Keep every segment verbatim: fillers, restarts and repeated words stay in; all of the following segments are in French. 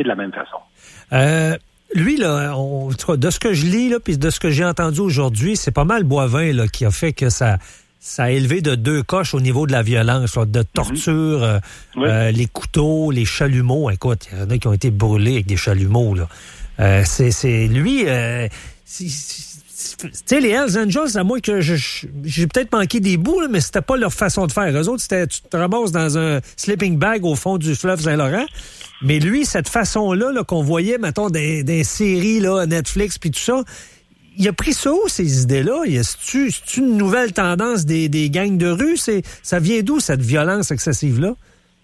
pris de la même façon. Euh, lui, là, on, de ce que je lis, là, puis de ce que j'ai entendu aujourd'hui, c'est pas mal Boivin là, qui a fait que ça, ça a élevé de deux coches au niveau de la violence, là, de torture, mm-hmm. oui. euh, les couteaux, les chalumeaux. Écoute, il y en a qui ont été brûlés avec des chalumeaux. Là. Euh, c'est, c'est lui... Euh, c'est, c'est, tu sais, les Hells Angels, à moins que je, je, j'ai peut-être manqué des bouts, là, mais c'était pas leur façon de faire. Eux autres, c'était tu te ramasses dans un sleeping bag au fond du fleuve Saint-Laurent. Mais lui, cette façon-là là, qu'on voyait, mettons, des, des séries, là, Netflix, puis tout ça, il a pris ça où, ces idées-là? C'est-tu, c'est-tu une nouvelle tendance des, des gangs de rue? C'est, ça vient d'où, cette violence excessive-là?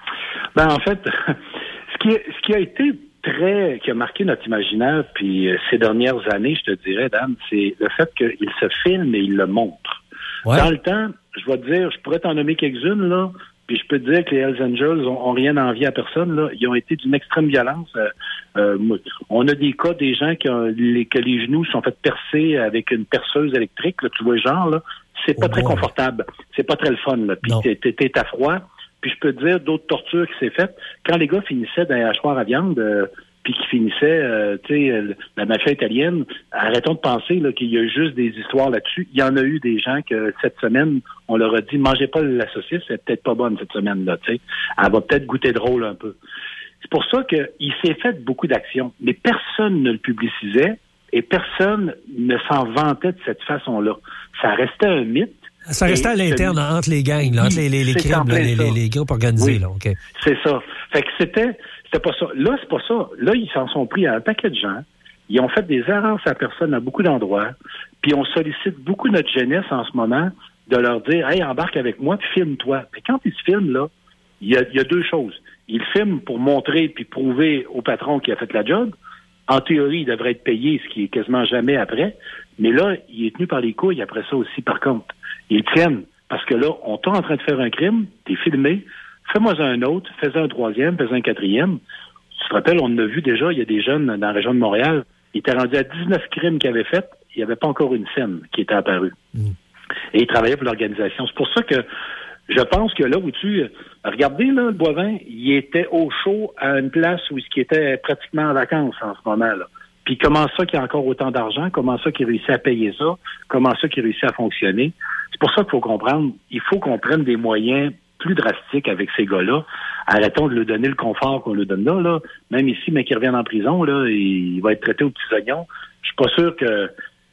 Ben, en fait, ce qui, ce qui a été très, qui a marqué notre imaginaire, puis euh, ces dernières années, je te dirais, Dan, c'est le fait qu'il se filme et il le montre. Ouais. Dans le temps, je vais te dire, je pourrais t'en nommer quelques-unes, là, puis je peux te dire que les Hells Angels ont, ont rien envie à personne, là. Ils ont été d'une extrême violence. Euh, euh, on a des cas des gens qui ont, les, que les genoux sont fait percer avec une perceuse électrique, là, tu vois le genre, là. C'est pas oh très bon. confortable. C'est pas très le fun, là. Puis t'es, t'es, t'es à froid. Puis je peux te dire d'autres tortures qui s'est faites. Quand les gars finissaient dans les hachoirs à viande, euh, puis qui finissaient, euh, tu sais, euh, la mafia italienne, arrêtons de penser là, qu'il y a juste des histoires là-dessus. Il y en a eu des gens que cette semaine, on leur a dit, mangez pas la saucisse, elle est peut-être pas bonne cette semaine-là, tu sais. Elle va peut-être goûter drôle un peu. C'est pour ça qu'il s'est fait beaucoup d'actions, mais personne ne le publicisait et personne ne s'en vantait de cette façon-là. Ça restait un mythe. Ça restait à l'interne, celui... entre les gangs, là, entre les, les, les crimes, là, les, les, les groupes organisés. Oui, là, OK. C'est ça. Fait que c'était, c'était pas ça. Là, c'est pas ça. Là, ils s'en sont pris à un paquet de gens. Ils ont fait des avances à personne à beaucoup d'endroits. Puis on sollicite beaucoup notre jeunesse en ce moment de leur dire « Hey, embarque avec moi, puis filme-toi. » Puis quand ils se filment, là, il y a, il y a deux choses. Ils filment pour montrer puis prouver au patron qui a fait la job. En théorie, il devrait être payé, ce qui est quasiment jamais après. Mais là, il est tenu par les couilles après ça aussi, par contre. Ils tiennent. Parce que là, on est en train de faire un crime, t'es filmé, fais-moi un autre, fais-en un troisième, fais-en un quatrième. Tu te rappelles, on a vu déjà, il y a des jeunes dans la région de Montréal, ils étaient rendus à dix-neuf crimes qu'ils avaient faits, il n'y avait pas encore une scène qui était apparue. Mm. Et ils travaillaient pour l'organisation. C'est pour ça que je pense que là où tu... Regardez, là, le Boivin, il était au chaud à une place où il était pratiquement en vacances en ce moment, là. Puis comment ça qu'il y a encore autant d'argent? Comment ça qu'il réussit à payer ça? Comment ça qu'il réussit à fonctionner? C'est pour ça qu'il faut comprendre, il faut qu'on prenne des moyens plus drastiques avec ces gars-là. Arrêtons de lui donner le confort qu'on lui donne là, là. Même ici, mais qu'il revienne en prison, là, il va être traité aux petits oignons. Je suis pas sûr que...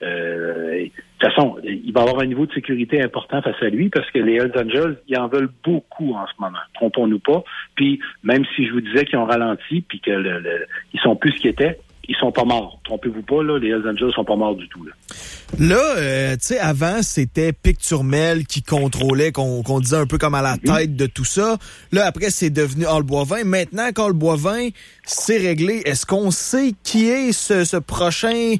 Euh, de toute façon, il va avoir un niveau de sécurité important face à lui parce que les Hells Angels, ils en veulent beaucoup en ce moment. Trompons-nous pas. Puis, même si je vous disais qu'ils ont ralenti puis que le, le, ils sont plus ce qu'ils étaient, ils sont pas morts. Trompez-vous pas, là, les Hells Angels sont pas morts du tout. Là, là euh, tu sais, avant, c'était Picturmel qui contrôlait, qu'on, qu'on disait un peu comme à la mm-hmm. tête de tout ça. Là, après, c'est devenu All Boivin. Maintenant, quand le Boivin, c'est réglé, est-ce qu'on sait qui est ce, ce prochain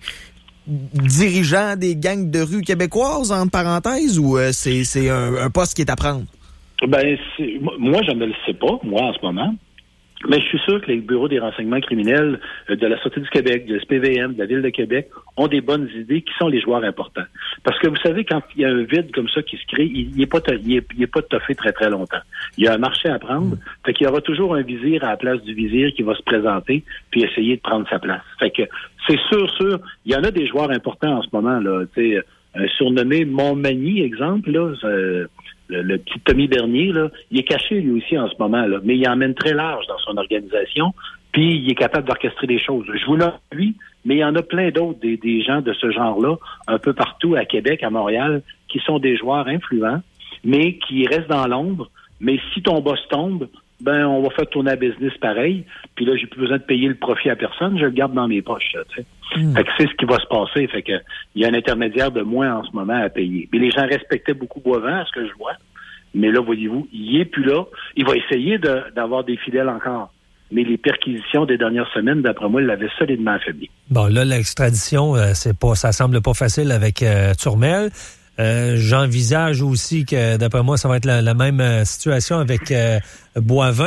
dirigeant des gangs de rue québécoises, entre parenthèses, ou euh, c'est, c'est un, un poste qui est à prendre? Ben, c'est, moi, je ne le sais pas, moi, en ce moment. Mais je suis sûr que les bureaux des renseignements criminels de la Sûreté du Québec, du S P V M, de la Ville de Québec ont des bonnes idées qui sont les joueurs importants. Parce que vous savez, quand il y a un vide comme ça qui se crée, il n'est pas, il est, il est pas toffé très, très longtemps. Il y a un marché à prendre. Fait qu'il y aura toujours un vizir à la place du vizir qui va se présenter puis essayer de prendre sa place. Fait que c'est sûr, sûr, il y en a des joueurs importants en ce moment, là. Tu sais, un surnommé Montmagny, exemple, là, euh, Le, le petit Tommy Bernier, là, il est caché lui aussi en ce moment, là, mais il emmène très large dans son organisation, puis il est capable d'orchestrer des choses. Je vous nomme lui, mais il y en a plein d'autres, des, des gens de ce genre-là, un peu partout à Québec, à Montréal, qui sont des joueurs influents, mais qui restent dans l'ombre. Mais si ton boss tombe, ben on va faire tourner la business pareil, puis là, j'ai plus besoin de payer le profit à personne, je le garde dans mes poches, tu sais. Mmh. Fait que c'est ce qui va se passer. Fait que il y a un intermédiaire de moins en ce moment à payer. Mais les gens respectaient beaucoup Boivin, à ce que je vois. Mais là, voyez-vous, il est plus là. Il va essayer de, d'avoir des fidèles encore. Mais les perquisitions des dernières semaines, d'après moi, il l'avait solidement affaibli. Bon, là, l'extradition, euh, c'est pas, ça semble pas facile avec euh, Turmel. Euh, j'envisage aussi que, d'après moi, ça va être la, la même situation avec euh, Boivin.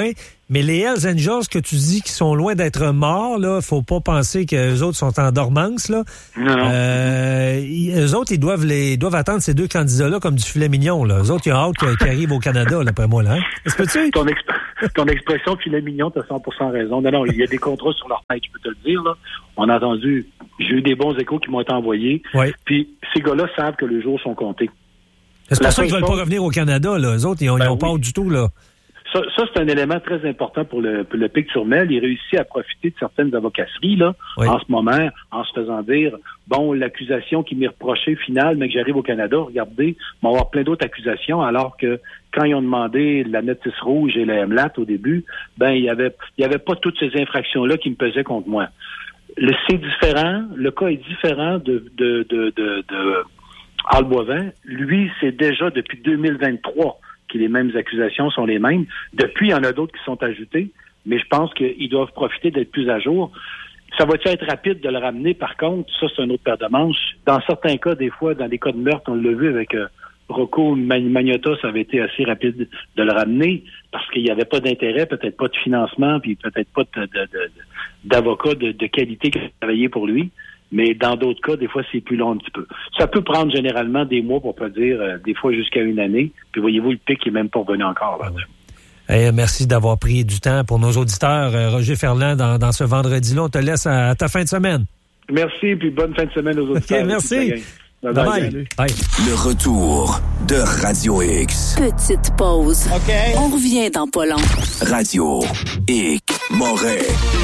Mais les Hells Angels que tu dis qui sont loin d'être morts, là, faut pas penser qu'eux autres sont en dormance, là. Non, non. Euh, ils, eux autres, ils doivent les doivent attendre ces deux candidats-là comme du filet mignon, là. Eux autres, ils ont hâte qu'ils, qu'ils arrivent au Canada, là, après moi, là. Hein? Est-ce que tu ton, exp- ton expression filet mignon, t'as cent pour cent raison. Non, non, il y a des contrats sur leur tête, je peux te le dire, là. On a entendu, j'ai eu des bons échos qui m'ont été envoyés. Oui. Puis ces gars-là savent que les jours sont comptés. C'est pour ça qu'ils veulent pas revenir au Canada, là. Eux autres, ils ont, ben ils ont oui. pas hâte du tout, là. Ça, ça, c'est un élément très important pour le, pour le Pic-Turmel. Il réussit à profiter de certaines avocasseries, là, oui. en ce moment, en se faisant dire, bon, l'accusation qui m'est reprochée finale, mais que j'arrive au Canada, regardez, il va y avoir plein d'autres accusations, alors que quand ils ont demandé la notice rouge et la M L A T au début, ben, il y avait, il y avait pas toutes ces infractions-là qui me pesaient contre moi. Le, c'est différent, le cas est différent de, de, de, de, de Al Boivin. Lui, c'est déjà depuis deux mille vingt-trois que les mêmes accusations sont les mêmes. Depuis, il y en a d'autres qui sont ajoutées, mais je pense qu'ils doivent profiter d'être plus à jour. Ça va-tu être rapide de le ramener? Par contre, ça, c'est un autre paire de manches. Dans certains cas, des fois, dans des cas de meurtre, on l'a vu avec euh, Rocco Magnotta, ça avait été assez rapide de le ramener parce qu'il n'y avait pas d'intérêt, peut-être pas de financement, puis peut-être pas de, de, de, d'avocat de, de qualité qui travaillait pour lui. Mais dans d'autres cas, des fois, c'est plus long un petit peu. Ça peut prendre généralement des mois, pour pas dire, euh, des fois jusqu'à une année. Puis voyez-vous, le pic n'est même pas revenu encore. Là. Hey, merci d'avoir pris du temps pour nos auditeurs. Euh, Roger Ferland, dans, dans ce vendredi-là, on te laisse à, à ta fin de semaine. Merci, puis bonne fin de semaine aux auditeurs. OK, merci. Bye bye. Bye. Bye. Le retour de Radio X. Petite pause. OK. On revient dans pas long. Radio X. Moret.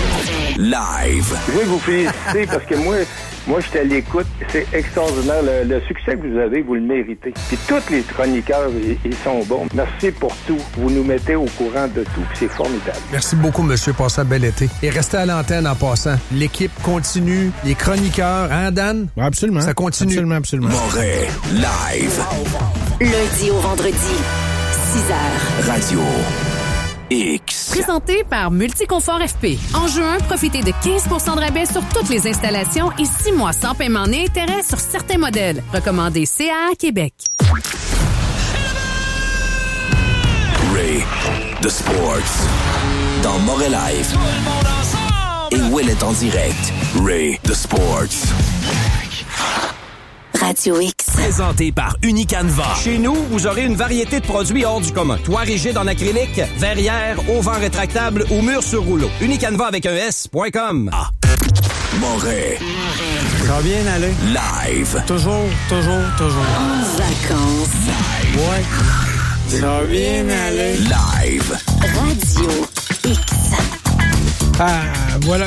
Live. Je veux vous féliciter parce que moi, moi, j'étais à l'écoute. C'est extraordinaire. Le, le succès que vous avez, vous le méritez. Puis tous les chroniqueurs, ils, ils sont bons. Merci pour tout. Vous nous mettez au courant de tout. Puis c'est formidable. Merci beaucoup, monsieur. Passez un bel été. Et restez à l'antenne en passant. L'équipe continue. Les chroniqueurs, hein, Dan? Oui, absolument. Ça continue. Absolument, absolument. Moret. Live. Lundi au vendredi, six heures. Radio X. Présenté par Multiconfort F P. En juin, profitez de quinze pour cent de rabais sur toutes les installations et six mois sans paiement ni intérêt sur certains modèles. Recommandé C A A Québec. Ray the Sports. Dans Moret Live. Et Will est en direct. Ray the Sports. Radio X. Présenté par Unicanva. Chez nous, vous aurez une variété de produits hors du commun. Toit rigide en acrylique, verrière, auvent rétractable ou mur sur rouleau. Unicanva avec un S point com. Ah. Moret. Ça va bien aller. Live. Toujours, toujours, toujours. En vacances. Live. Ouais. Ça va bien aller. Live. Radio X. Ah, voilà.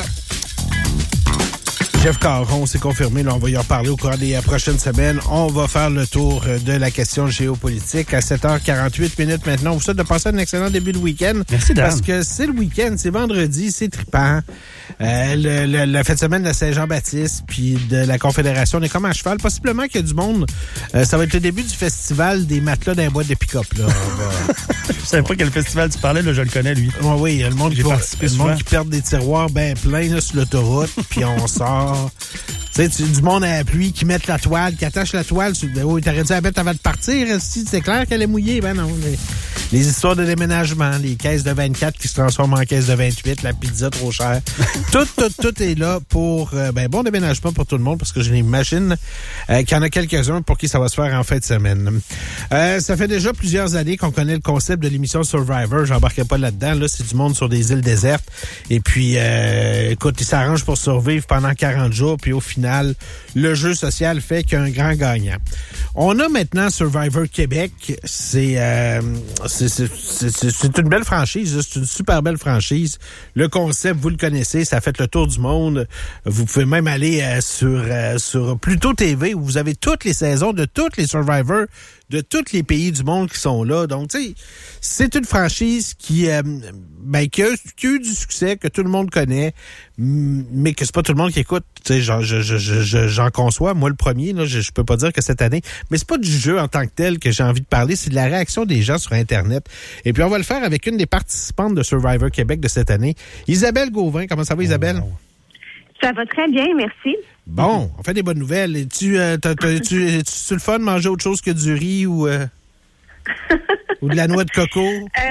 Jeff Caron, c'est confirmé. Là, on va y en parler au cours des euh, prochaines semaines. On va faire le tour euh, de la question géopolitique à sept heures quarante-huit minutes maintenant. On vous souhaite de passer un excellent début de week-end. Merci, Dan. Parce que c'est le week-end, c'est vendredi, c'est trippant. Euh, le, le, la fête de semaine de Saint-Jean-Baptiste puis de la Confédération, on est comme à cheval. Possiblement qu'il y a du monde. Euh, ça va être le début du festival des matelas d'un boîte de pick-up. Là. Va... Je savais pas quel festival tu parlais, là, je le connais, lui. Ouais, oui, il y a le monde, qui, participé le monde qui perd des tiroirs bien pleins là, sur l'autoroute, puis on sort. Tu sais, du monde à la pluie qui met la toile, qui attache la toile. Sur... Oh, t'aurais dû la mettre avant de partir. Si c'est clair qu'elle est mouillée, ben non. Les, les histoires de déménagement, les caisses de vingt-quatre qui se transforment en caisses de vingt-huit, la pizza trop chère. tout, tout, tout est là pour euh, ben bon déménagement pour tout le monde parce que j'imagine euh, qu'il y en a quelques-uns pour qui ça va se faire en fin de semaine. Euh, ça fait déjà plusieurs années qu'on connaît le concept de l'émission Survivor. J'embarquais pas là-dedans. Là, c'est du monde sur des îles désertes. Et puis, euh, écoute, ils s'arrangent pour survivre pendant quarante jours. Puis au final, le jeu social fait qu'il y a un grand gagnant. On a maintenant Survivor Québec. C'est, euh, c'est, c'est, c'est, c'est une belle franchise. C'est une super belle franchise. Le concept, vous le connaissez. Ça a fait le tour du monde. Vous pouvez même aller euh, sur, euh, sur Pluto T V où vous avez toutes les saisons de tous les Survivors de tous les pays du monde qui sont là. Donc, tu sais, c'est une franchise qui, euh, ben, qui a, qui a eu du succès, que tout le monde connaît, mais que c'est pas tout le monde qui écoute. Tu sais, j'en, je, je, je, j'en conçois. Moi, le premier, là, je, je peux pas dire que cette année, mais c'est pas du jeu en tant que tel que j'ai envie de parler, c'est de la réaction des gens sur Internet. Et puis, on va le faire avec une des participantes de Survivor Québec de cette année, Isabelle Gauvin. Comment ça va, Isabelle? Ça va très bien, merci. Bon, on fait des bonnes nouvelles. Et tu, euh, t'as, t'as, tu, tu le fun de manger autre chose que du riz ou, euh, ou de la noix de coco? Euh,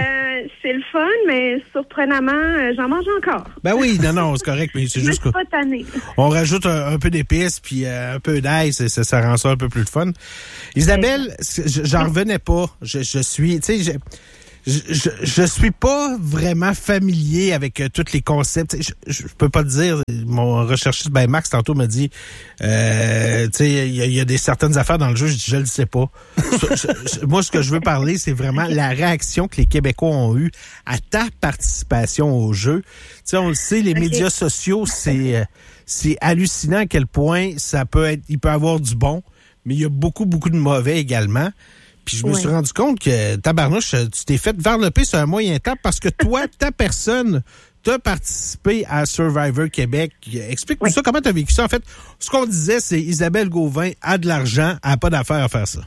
c'est le fun, mais surprenamment, euh, j'en mange encore. Ben oui, non, non, c'est correct, mais c'est Je juste suis que... pas tannée. On rajoute un, un peu d'épices puis euh, un peu d'ail, ça, ça, ça rend ça un peu plus de fun. Isabelle, je- j'en revenais pas. Je, je suis, tu sais, je, je, je suis pas vraiment familier avec euh, tous les concepts. Je, je, je peux pas te dire. Mon recherchiste, ben Max, tantôt m'a dit, euh, tu sais, il y, a- il y a des certaines affaires dans le jeu. Je dis, je le sais pas. Je- je- je- moi, ce que je veux parler, c'est vraiment la réaction que les Québécois ont eue à ta participation au jeu. Tu sais, on le sait, les Ok. médias sociaux, c'est, euh, c'est hallucinant à quel point ça peut être, il peut avoir du bon, mais il y a beaucoup, beaucoup de mauvais également. Puis je me Ouais. suis rendu compte que, tabarnouche, tu t'es fait varloper sur un moyen temps parce que toi, ta personne, t'as participé à Survivor Québec. Explique-nous Oui. ça, comment t'as vécu ça? En fait, ce qu'on disait, c'est Isabelle Gauvin a de l'argent, elle a pas d'affaire à faire ça.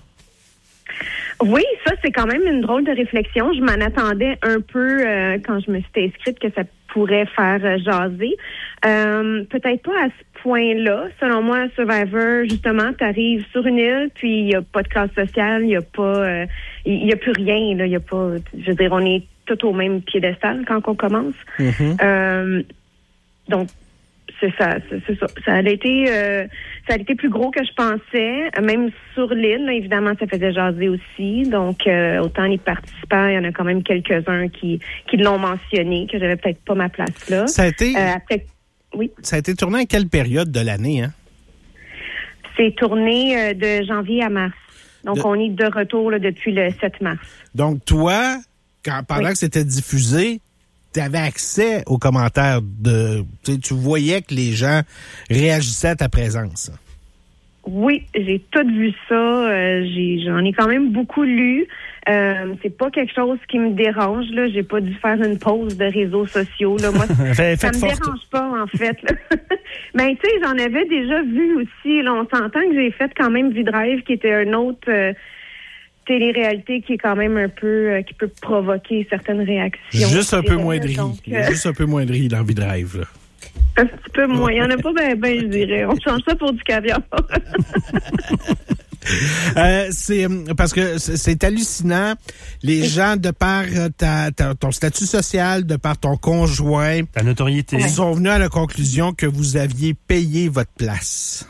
Oui, ça, c'est quand même une drôle de réflexion. Je m'en attendais un peu euh, quand je me suis inscrite que ça pourrait faire euh, jaser. Euh, peut-être pas à ce point-là. Selon moi, Survivor, justement, tu arrives sur une île, puis il n'y a pas de classe sociale, il n'y a pas, euh, il y a plus rien. Là, il y a pas, je veux dire, on est tout au même piédestal quand on commence. Euh, donc, c'est ça, c'est, c'est ça. Ça a été, euh, ça a été plus gros que je pensais. Même sur l'île, là, évidemment, ça faisait jaser aussi. Donc, euh, autant les participants, il y en a quand même quelques-uns qui, qui l'ont mentionné, que j'avais peut-être pas ma place là. Ça a été, Euh, après, oui, ça a été tourné à quelle période de l'année, hein? c'est tourné euh, de janvier à mars. Donc, De- on est de retour là, depuis le sept mars. Donc, toi, quand, pendant Oui. que c'était diffusé, tu avais accès aux commentaires de. Tu sais, tu voyais que les gens réagissaient à ta présence. Oui, j'ai tout vu ça. Euh, j'ai, j'en ai quand même beaucoup lu. Euh, c'est pas quelque chose qui me dérange. Là, j'ai pas dû faire une pause de réseaux sociaux. Là, moi, Fait- ça faites me forte. dérange pas en fait. Là. Mais tu sais, j'en avais déjà vu aussi. Là, on s'entend que j'ai fait quand même V-Drive, qui était un autre euh, télé-réalité qui est quand même un peu euh, qui peut provoquer certaines réactions. Juste un je peu dirais. moins de riz. Donc, Il y a euh, Juste un peu moins de riz dans V-Drive, là. un petit peu moins. Il y en a pas ben, ben, je dirais. On change ça pour du caviar. Euh, c'est euh, parce que c'est c'est hallucinant. Les gens, de par euh, ta, ta- ton statut social, de par ton conjoint, Ta notoriété. ils sont venus à la conclusion que vous aviez payé votre place.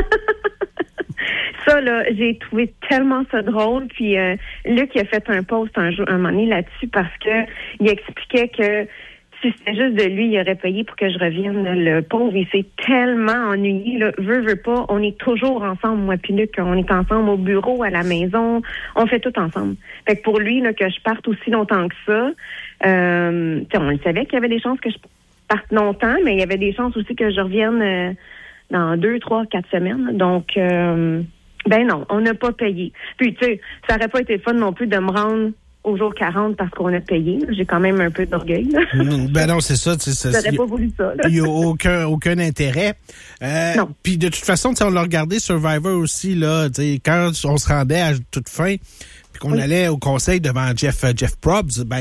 Ça, là, j'ai trouvé tellement ça drôle. Puis euh, Luc il a fait un post un jour, un moment donné là-dessus parce que il expliquait que si c'était juste de lui, il aurait payé pour que je revienne. Là. Le pauvre, il s'est tellement ennuyé. Là. Veut, veut pas. On est toujours ensemble, moi puis Luc. On est ensemble au bureau, à la maison. On fait tout ensemble. Fait que pour lui, là, que je parte aussi longtemps que ça, euh, on le savait qu'il y avait des chances que je parte longtemps, mais il y avait des chances aussi que je revienne euh, dans deux, trois, quatre semaines. Donc... Euh, Ben non, on n'a pas payé. Puis, tu sais, ça aurait pas été fun non plus de me rendre au jour quarante parce qu'on a payé. J'ai quand même un peu d'orgueil. Là. Mm, Ben non, c'est ça. tu sais, ça- J'aurais pas voulu ça. là. Il n'y a aucun, aucun intérêt. Euh, Non. Puis de toute façon, tu sais, on l'a regardé Survivor aussi, là, tu sais, quand on se rendait à toute fin, puis qu'on Oui. allait au conseil devant Jeff, euh, Jeff Probst, ben,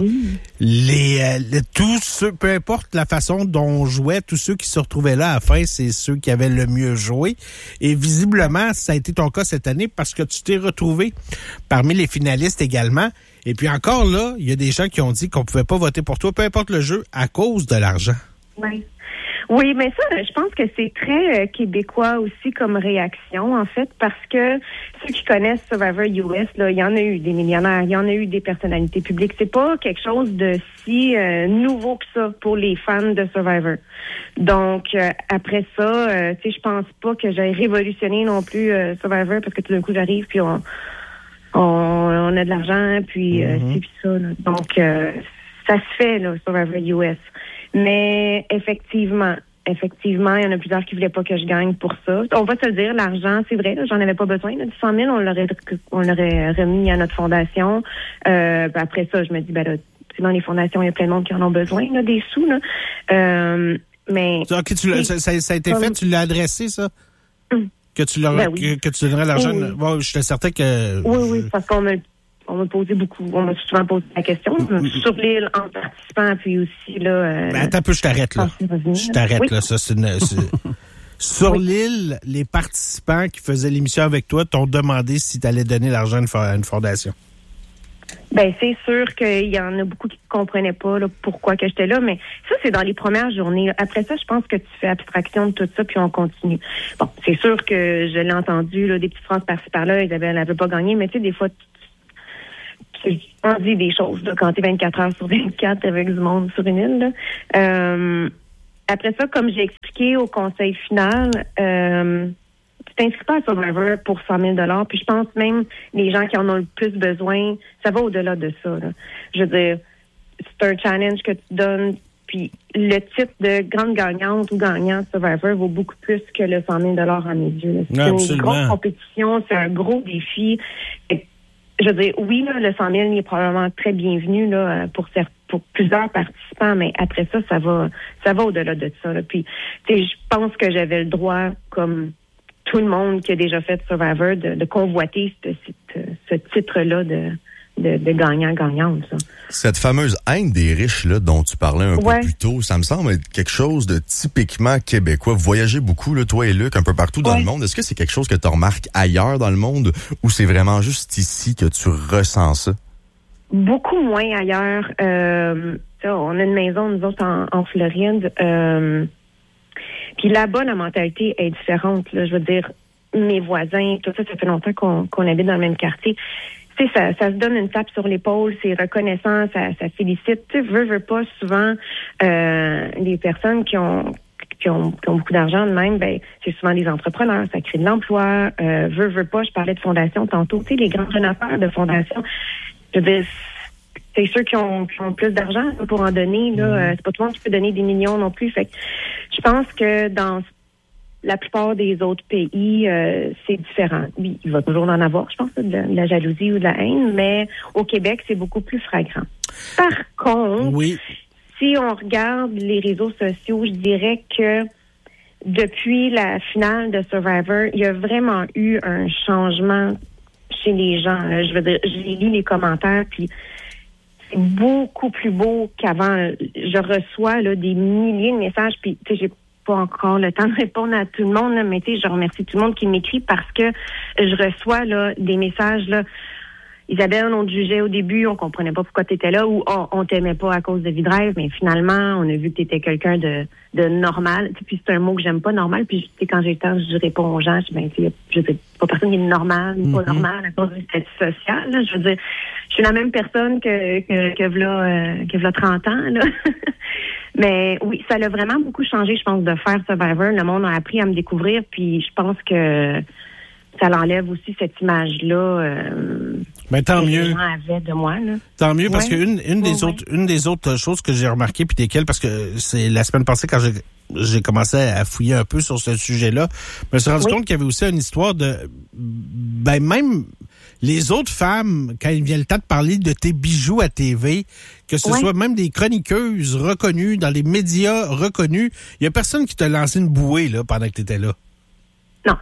les, euh, les- tous ceux, peu importe la façon dont on jouait, tous ceux qui se retrouvaient là à la fin, c'est ceux qui avaient le mieux joué. Et visiblement, ça a été ton cas cette année parce que tu t'es retrouvé parmi les finalistes également. Et puis encore là, il y a des gens qui ont dit qu'on pouvait pas voter pour toi, peu importe le jeu, à cause de l'argent. Oui. Oui, mais ça, je pense que c'est très euh, québécois aussi comme réaction, en fait, parce que ceux qui connaissent Survivor U S, là, il y en a eu des millionnaires, il y en a eu des personnalités publiques. C'est pas quelque chose de si euh, nouveau que ça pour les fans de Survivor. Donc, euh, après ça, euh, tu sais, je pense pas que j'ai révolutionné non plus euh, Survivor parce que tout d'un coup, j'arrive puis on, on, on a de l'argent, puis euh, Mhm. c'est puis ça. Là. Donc, euh, ça se fait, là, Survivor U S. Mais effectivement, effectivement, il y en a plusieurs qui voulaient pas que je gagne pour ça. On va se le dire, l'argent, c'est vrai, là, j'en avais pas besoin. Là, cent mille, on l'aurait, on l'aurait remis à notre fondation. Euh, ben après ça, je me dis, ben là, dans les fondations, il y a plein de monde qui en ont besoin, là, des sous, là. Euh, mais. OK, tu l'as- ça, ça- ça a été fait, tu l'as adressé, ça? Hum. Que tu leur, Ben oui. que, que tu donnerais l'argent. Oui, oui. Bon, je suis certain que. Oui, oui, parce qu'on m'a, on m'a posé beaucoup, on m'a souvent posé la question. Sur l'île, en participant, puis aussi, là. Euh, Ben, attends un peu, je t'arrête, là. quand c'est revenu, Je là. t'arrête, Oui. là. Ça, c'est une. c'est- Sur l'île, les participants qui faisaient l'émission avec toi t'ont demandé si tu allais donner l'argent à une fo- à une fondation. Ben c'est sûr qu'il y en a beaucoup qui ne comprenaient pas là, pourquoi que j'étais là, mais ça, c'est dans les premières journées. Là. Après ça, je pense que tu fais abstraction de tout ça, puis on continue. Bon, c'est sûr que je l'ai entendu, là, des petites phrases par-ci par-là, Isabelle n'avait pas gagné, mais tu sais, des fois, tu, tu on dit des choses là, quand tu es vingt-quatre heures sur vingt-quatre avec du monde sur une île. Là. Euh, après ça, comme j'ai expliqué au conseil final, euh, tu t'inscris pas à Survivor pour cent mille dollars, puis je pense même les gens qui en ont le plus besoin, ça va au-delà de ça. Là. Je veux dire, c'est un challenge que tu donnes, puis le titre de grande gagnante ou gagnant de Survivor vaut beaucoup plus que le cent mille dollars à mes yeux. C'est Absolument. Une grosse compétition, c'est un gros défi. Et, je veux dire, oui, là, le cent mille il est probablement très bienvenu là, pour certains. pour plusieurs participants, mais après ça, ça va ça va au-delà de ça. Là. Puis, tu sais, je pense que j'avais le droit, comme tout le monde qui a déjà fait Survivor, de, de convoiter ce, ce, ce titre-là de, de, de gagnant-gagnante. Ça. Cette fameuse haine des riches là, dont tu parlais un ouais. peu plus tôt, ça me semble être quelque chose de typiquement québécois. Vous voyagez beaucoup, là, toi et Luc, un peu partout dans ouais. le monde. Est-ce que c'est quelque chose que tu remarques ailleurs dans le monde ou c'est vraiment juste ici que tu ressens ça? Beaucoup moins ailleurs. Euh, on a une maison, nous autres, en, en Floride. Euh, Puis là-bas, la mentalité est différente. Là. Je veux dire, mes voisins, tout ça, ça fait longtemps qu'on, qu'on habite dans le même quartier. Tu sais, ça, ça se donne une tape sur l'épaule, c'est reconnaissant, ça, ça félicite. Tu sais, veux, veux pas, souvent, euh, les personnes qui ont, qui ont, qui ont beaucoup d'argent de même, ben, c'est souvent des entrepreneurs, ça crée de l'emploi. Euh, veux, veux pas, je parlais de fondation tantôt. Tu sais, les grands donateurs de fondation, je veux dire, c'est ceux qui ont, qui ont plus d'argent pour en donner. Là, euh, c'est pas tout le monde qui peut donner des millions non plus. Fait que je pense que dans la plupart des autres pays, euh, c'est différent. Oui, il va toujours en avoir, je pense, de la, de la jalousie ou de la haine, mais au Québec, c'est beaucoup plus flagrant. Par contre, oui. si on regarde les réseaux sociaux, je dirais que depuis la finale de Survivor, il y a vraiment eu un changement chez les gens. Là. Je veux dire, j'ai lu les commentaires, puis c'est beaucoup plus beau qu'avant. Je reçois là, des milliers de messages, puis tu sais, j'ai pas encore le temps de répondre à tout le monde, là, mais tu sais, je remercie tout le monde qui m'écrit parce que je reçois là des messages là. Isabelle, on te jugeait au début, on comprenait pas pourquoi tu étais là, ou oh, on t'aimait pas à cause de V-Drive, mais finalement, on a vu que tu étais quelqu'un de, de normal. Puis c'est un mot que j'aime pas, normal. Puis tu sais, quand j'ai le temps, je réponds aux gens, je dis, ben, je sais pas personne qui est normal, mm-hmm. pas normal à cause du statut social. Là. Je veux dire, je suis la même personne que que que v'là, euh, que v'là trente ans. Là. Mais oui, ça l'a vraiment beaucoup changé, je pense, de faire Survivor. Le monde a appris à me découvrir, puis je pense que ça l'enlève aussi cette image-là. Euh, ben, tant que mieux. Les gens avaient de moi, là. Tant mieux, parce ouais. qu'une une des ouais, autres une des autres choses que j'ai remarqué, puis desquelles, parce que c'est la semaine passée quand j'ai j'ai commencé à fouiller un peu sur ce sujet-là, je me suis rendu oui. compte qu'il y avait aussi une histoire de ben même les autres femmes, quand il vient le temps de parler de tes bijoux à T V, que ce ouais. soit même des chroniqueuses reconnues, dans les médias reconnus, il y a personne qui t'a lancé une bouée là pendant que tu étais là. Non.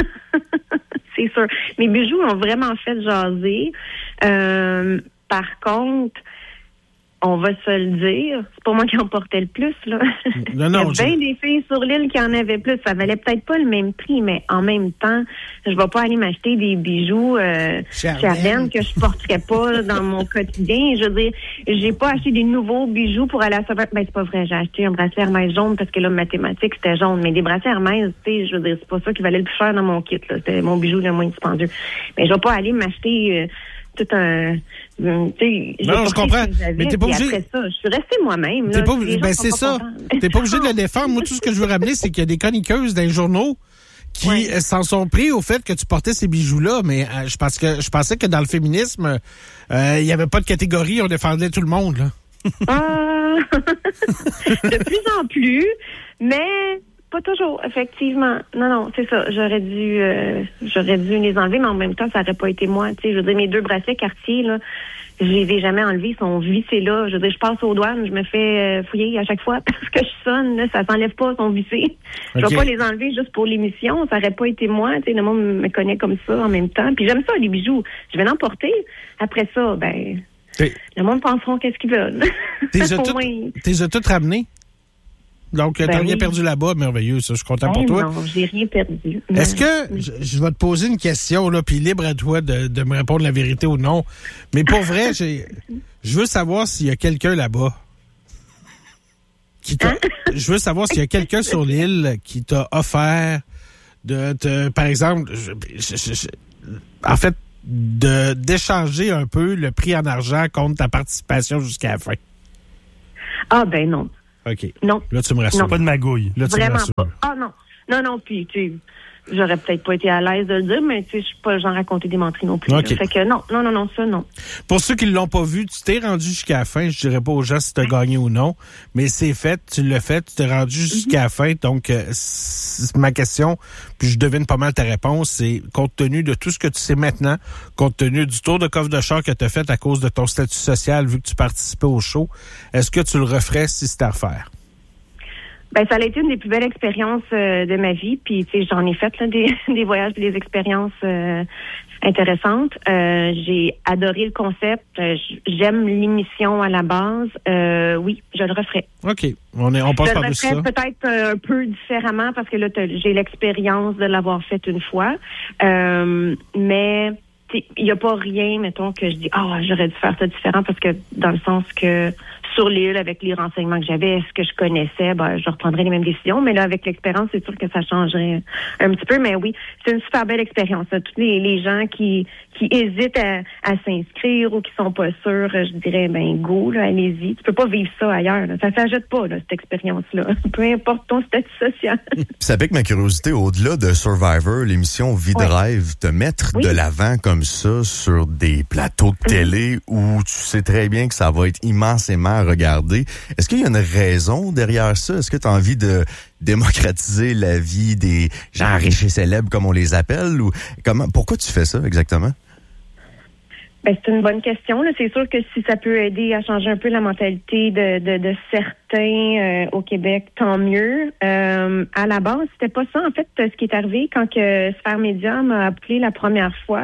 C'est sûr. Mes bijoux ont vraiment fait jaser. Euh, par contre, on va se le dire, c'est pas moi qui en portais le plus, là. Non, non, il y a bien des filles sur l'île qui en avaient plus. Ça valait peut-être pas le même prix, mais en même temps, je vais pas aller m'acheter des bijoux euh, Charlène que je porterais pas là, dans mon quotidien. Je veux dire, j'ai pas acheté des nouveaux bijoux pour aller à Survivor. Ben, c'est pas vrai, j'ai acheté un bracelet Hermès jaune parce que là, mathématiques, c'était jaune. Mais des bracelets Hermès, tu sais, je veux dire, c'est pas ça qui valait le plus cher dans mon kit, là. C'était mon bijou le moins dispendieux. Mais je vais pas aller m'acheter... Euh, tout un... Non, je comprends. Mais t'es pas obligé... Après ça, je suis restée moi-même. T'es là, pas obligé... Ben, c'est ça. T'es pas obligé de le défendre. Moi, tout ce que je veux ramener, c'est qu'il y a des chroniqueuses dans les journaux qui ouais. s'en sont pris au fait que tu portais ces bijoux-là. Mais euh, je pense que je pensais que dans le féminisme, euh, il y avait pas de catégorie, on défendait tout le monde, là. Ah! De plus en plus, mais... Pas toujours, effectivement. Non, non, c'est ça. J'aurais dû euh, j'aurais dû les enlever, mais en même temps, ça n'aurait pas été moi. Tu sais, je veux dire, mes deux bracelets Cartier, là, je les ai jamais enlevés, ils sont vissés là. Je veux dire, je passe aux douanes, je me fais euh, fouiller à chaque fois parce que je sonne, là, ça s'enlève pas, ils sont vissés. Okay. Je vais pas les enlever juste pour l'émission, ça n'aurait pas été moi. Tu sais, le monde me connaît comme ça en même temps. Puis j'aime ça, les bijoux. Je vais l'emporter. Après ça, ben, T'es... le monde penseront qu'est-ce qu'ils veulent. T'es tout, t'es tout ramené? Donc, ben t'as oui. rien perdu là-bas, merveilleux, ça, je suis content ben pour toi. Non, j'ai rien perdu. Est-ce que, je, je vais te poser une question, là, puis libre à toi de, de me répondre la vérité ou non, mais pour vrai, j'ai, je veux savoir s'il y a quelqu'un là-bas qui t'a, hein? Je veux savoir s'il y a quelqu'un sur l'île qui t'a offert de, te, par exemple, je, je, je, en fait, de d'échanger un peu le prix en argent contre ta participation jusqu'à la fin. Ah ben non. OK. Non. Là, tu me rassures. Non. Pas de magouille. Là, tu Vraiment me rassures. pas. Ah non. Non, non, puis tu sais, j'aurais peut-être pas été à l'aise de le dire, mais tu sais, je suis pas le genre à compter des menteries non plus. Okay. Fait que non, non, non, non, ça, non. Pour ceux qui l'ont pas vu, tu t'es rendu jusqu'à la fin. Je dirais pas aux gens si tu as gagné ou non, mais c'est fait, tu l'as fait, tu t'es rendu jusqu'à mm-hmm. la fin. Donc, euh, c'est ma question, puis je devine pas mal ta réponse, c'est compte tenu de tout ce que tu sais maintenant, compte tenu du tour de coffre de char que tu as fait à cause de ton statut social, vu que tu participais au show, est-ce que tu le referais si c'était à refaire? Ben, ça a été une des plus belles expériences euh, de ma vie. Puis, tu sais, j'en ai fait là, des, des voyages et des expériences euh, intéressantes. Euh, j'ai adoré le concept. Euh, j'aime l'émission à la base. Euh, oui, je le referais. OK. On, est, on passe par-dessus ça. Je le referais peut-être euh, un peu différemment parce que là, j'ai l'expérience de l'avoir fait une fois. Euh, mais il n'y a pas rien, mettons, que je dis, ah, oh, j'aurais dû faire ça différent parce que dans le sens que sur l'île, avec les renseignements que j'avais, ce que je connaissais, ben, je reprendrais les mêmes décisions. Mais là, avec l'expérience, c'est sûr que ça changerait un petit peu. Mais oui, c'est une super belle expérience. Tous les, les gens qui, qui hésitent à, à s'inscrire ou qui sont pas sûrs, je dirais, ben go, là, allez-y. Tu peux pas vivre ça ailleurs. Là. Ça s'ajoute pas, là, cette expérience-là. Peu importe ton statut social. Ça pique ma curiosité, au-delà de Survivor, l'émission Vie de ouais. rêve, te mettre oui. de l'avant comme ça sur des plateaux de télé mmh. où tu sais très bien que ça va être immensément regardé. Est-ce qu'il y a une raison derrière ça? Est-ce que tu as envie de démocratiser la vie des gens riches et célèbres, comme on les appelle? Ou comment? Pourquoi tu fais ça exactement? Ben, c'est une bonne question. Là. C'est sûr que si ça peut aider à changer un peu la mentalité de, de, de certains euh, au Québec, tant mieux. Euh, à la base, c'était pas ça. En fait, ce qui est arrivé quand que Sphère Média m'a appelé la première fois,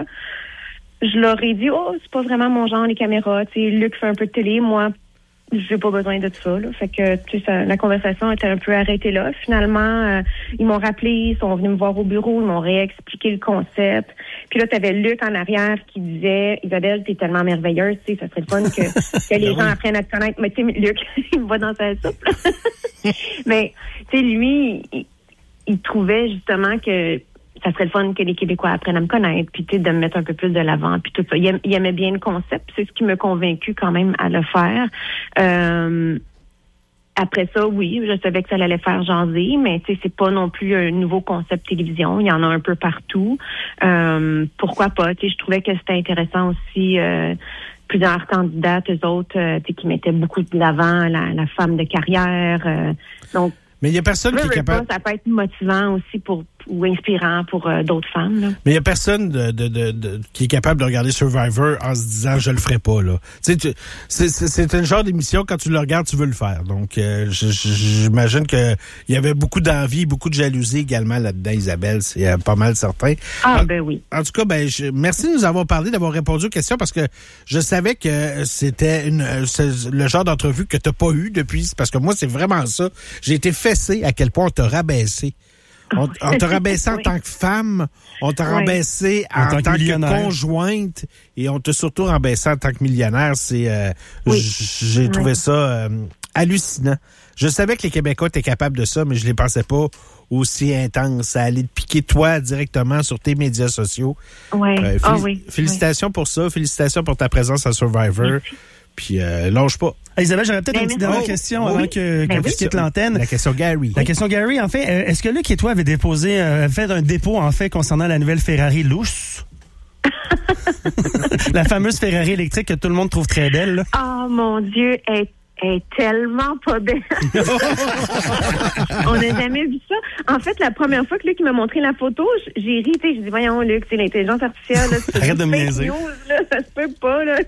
je leur ai dit, oh, c'est pas vraiment mon genre, les caméras. Tu sais, Luc fait un peu de télé, moi, j'ai pas besoin de ça. Là. Fait que tu sais, ça, la conversation était un peu arrêtée là. Finalement, euh, ils m'ont rappelé, ils sont venus me voir au bureau, ils m'ont réexpliqué le concept. Puis là, t'avais Luc en arrière qui disait, Isabelle, t'es tellement merveilleuse, tu sais, ça serait le fun que, que les gens apprennent à te connaître. Mais tu sais, Luc, il me va dans sa soupe. Là. Mais tu sais, lui, il, il trouvait justement que ça serait le fun que les Québécois apprennent à me connaître, puis tu sais, de me mettre un peu plus de l'avant, puis tout ça. Il, aim, il aimait bien le concept, c'est ce qui m'a convaincu quand même à le faire. Euh, après ça, oui, je savais que ça allait faire jaser, mais tu sais, c'est pas non plus un nouveau concept télévision. Il y en a un peu partout. Euh, pourquoi pas? Tu sais, je trouvais que c'était intéressant aussi. Euh, plusieurs candidates, eux autres, euh, tu sais, qui mettaient beaucoup de l'avant la, la femme de carrière. Euh, donc, mais il y a personne qui est capable. Pas, ça peut être motivant aussi pour ou inspirant pour euh, d'autres femmes. Là. Mais il y a personne de, de, de, de, qui est capable de regarder Survivor en se disant je le ferai pas là. Tu sais, tu, c'est, c'est, c'est un genre d'émission quand tu le regardes, tu veux le faire. Donc euh, j'imagine que il y avait beaucoup d'envie, beaucoup de jalousie également là-dedans, Isabelle. C'est euh, pas mal certain. Ah en, ben oui. En tout cas, ben je, merci de nous avoir parlé, d'avoir répondu aux questions parce que je savais que c'était une c'est le genre d'entrevue que t'as pas eu depuis. Parce que moi, c'est vraiment ça. J'ai été fessé à quel point on t'a rabaissé. On, on t'a rabaissé en oui. tant que femme, on t'a oui. rabaissé en, en tant, tant que, que conjointe et on t'a surtout rabaissé en tant que millionnaire. C'est, euh, oui. J'ai oui. trouvé ça euh, hallucinant. Je savais que les Québécois étaient capables de ça, mais je les pensais pas aussi intense. Ça allait te piquer toi directement sur tes médias sociaux. Oui. Euh, félic- oh, oui. Félicitations oui. pour ça. Félicitations pour ta présence à Survivor. Merci. Puis, euh, lâche pas. Hey, Isabelle, j'aurais peut-être ben, une petite dernière oh, question oui. avant que, ben, que oui. tu quittes l'antenne. La question Gary. La question Gary, en fait, euh, est-ce que Luc et toi avez déposé, euh, fait un dépôt, en fait, concernant la nouvelle Ferrari Luce? La fameuse Ferrari électrique que tout le monde trouve très belle, là. Oh, mon Dieu, elle est tellement pas belle. On n'a jamais vu ça. En fait, la première fois que Luc m'a montré la photo, j'ai ri, j'ai dit, voyons, Luc, c'est l'intelligence artificielle. Là, arrête de me niaiser. Ça se peut pas, là.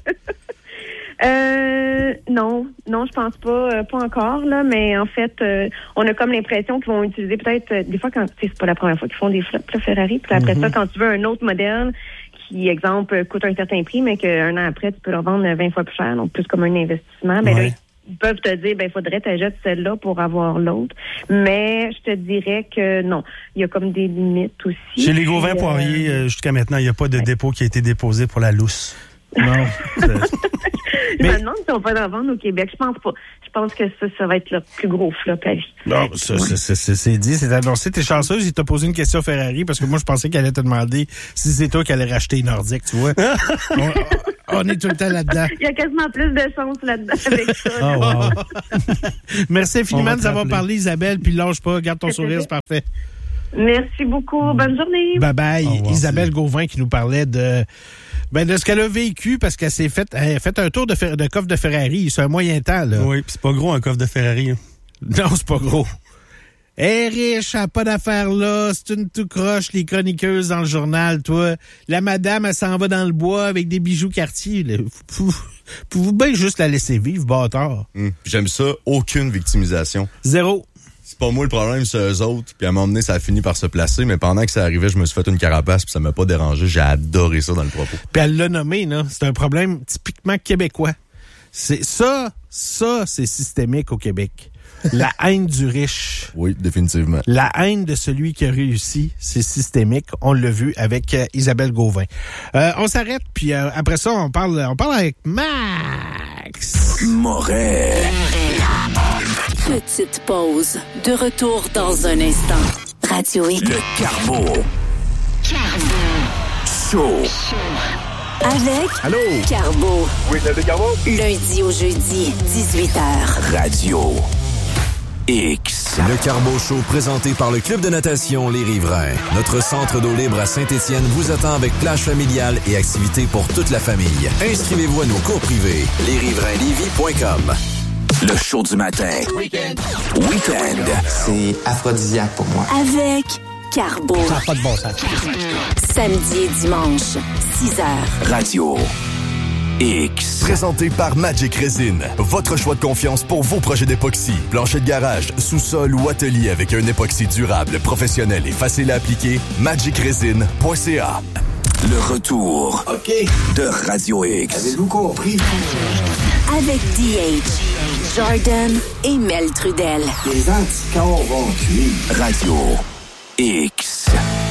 Euh, non, non, je pense pas, euh, pas encore là, mais en fait, euh, on a comme l'impression qu'ils vont utiliser peut-être euh, des fois quand c'est pas la première fois qu'ils font des flops là, Ferrari, puis après mm-hmm. ça, quand tu veux un autre modèle qui, exemple, coûte un certain prix, mais qu'un an après tu peux le revendre vingt fois plus cher, donc plus comme un investissement, ben ouais. là, ils peuvent te dire, ben, il faudrait que tu jettes celle-là pour avoir l'autre. Mais je te dirais que non. Il y a comme des limites aussi. Chez les Gauvin euh, Poirier, euh, jusqu'à maintenant, il n'y a pas de ouais. dépôt qui a été déposé pour la lousse. Non. Je mais... me demande si on va en vendre au Québec. Je pense pas. Je pense que ça, ça va être le plus gros flop à vie. Non, ça, ouais. c'est, c'est, c'est dit, c'est annoncé. T'es chanceuse, il t'a posé une question Ferrari parce que moi, je pensais qu'elle allait te demander si c'est toi qui allais racheter une Nordique, tu vois. on, on est tout le temps là-dedans. Il y a quasiment plus de chance là-dedans avec ça. Oh, wow. Merci infiniment de nous avoir parlé, Isabelle, puis lâche pas, garde ton sourire, c'est parfait. Merci beaucoup. Bonne journée. Bye bye. Isabelle Gauvin qui nous parlait de ben de ce qu'elle a vécu parce qu'elle s'est fait, elle a fait un tour de, fer, de coffre de Ferrari. C'est un moyen temps, là. Oui, puis c'est pas gros un coffre de Ferrari. Hein. Non, c'est pas gros. Elle est riche, elle n'a pas d'affaires là. C'est une tout croche, les chroniqueuses dans le journal, toi. La madame, elle s'en va dans le bois avec des bijoux Cartier. Pouvez-vous bien juste la laisser vivre, bâtard? Mmh. J'aime ça. Aucune victimisation. Zéro. C'est pas moi le problème, c'est eux autres. Puis à un moment donné, ça a fini par se placer. Mais pendant que ça arrivait, je me suis fait une carapace puis ça m'a pas dérangé. J'ai adoré ça dans le propos. Puis elle l'a nommé, là. C'est un problème typiquement québécois. C'est ça, ça, c'est systémique au Québec. La haine du riche. Oui, définitivement. La haine de celui qui a réussi, c'est systémique. On l'a vu avec euh, Isabelle Gauvin. Euh, on s'arrête, puis euh, après ça, on parle, on parle avec Max Moret. Petite pause. De retour dans un instant. Radio X. Le Carbo. Carbo. Show. Avec Allô? Carbo. Oui, c'est le Carbo. Lundi au jeudi, dix-huit heures. Radio X. Le Carbo Show présenté par le Club de natation Les Riverains. Notre centre d'eau libre à Saint-Étienne vous attend avec plage familiale et activités pour toute la famille. Inscrivez-vous à nos cours privés. les riverains lévis point com. Le show du matin. Week-end. Week-end. C'est aphrodisiaque pour moi. Avec Carbo. Ça n'a pas de bon sens. Samedi et dimanche, six heures. Radio X. Présenté par Magic Resin. Votre choix de confiance pour vos projets d'époxy. Plancher de garage, sous-sol ou atelier avec un époxy durable, professionnel et facile à appliquer. magic resin point c a. Le retour OK. de Radio X. Avez-vous compris? Avec D H, Jordan et Mel Trudel. Les anticorps vont cuire. Radio X.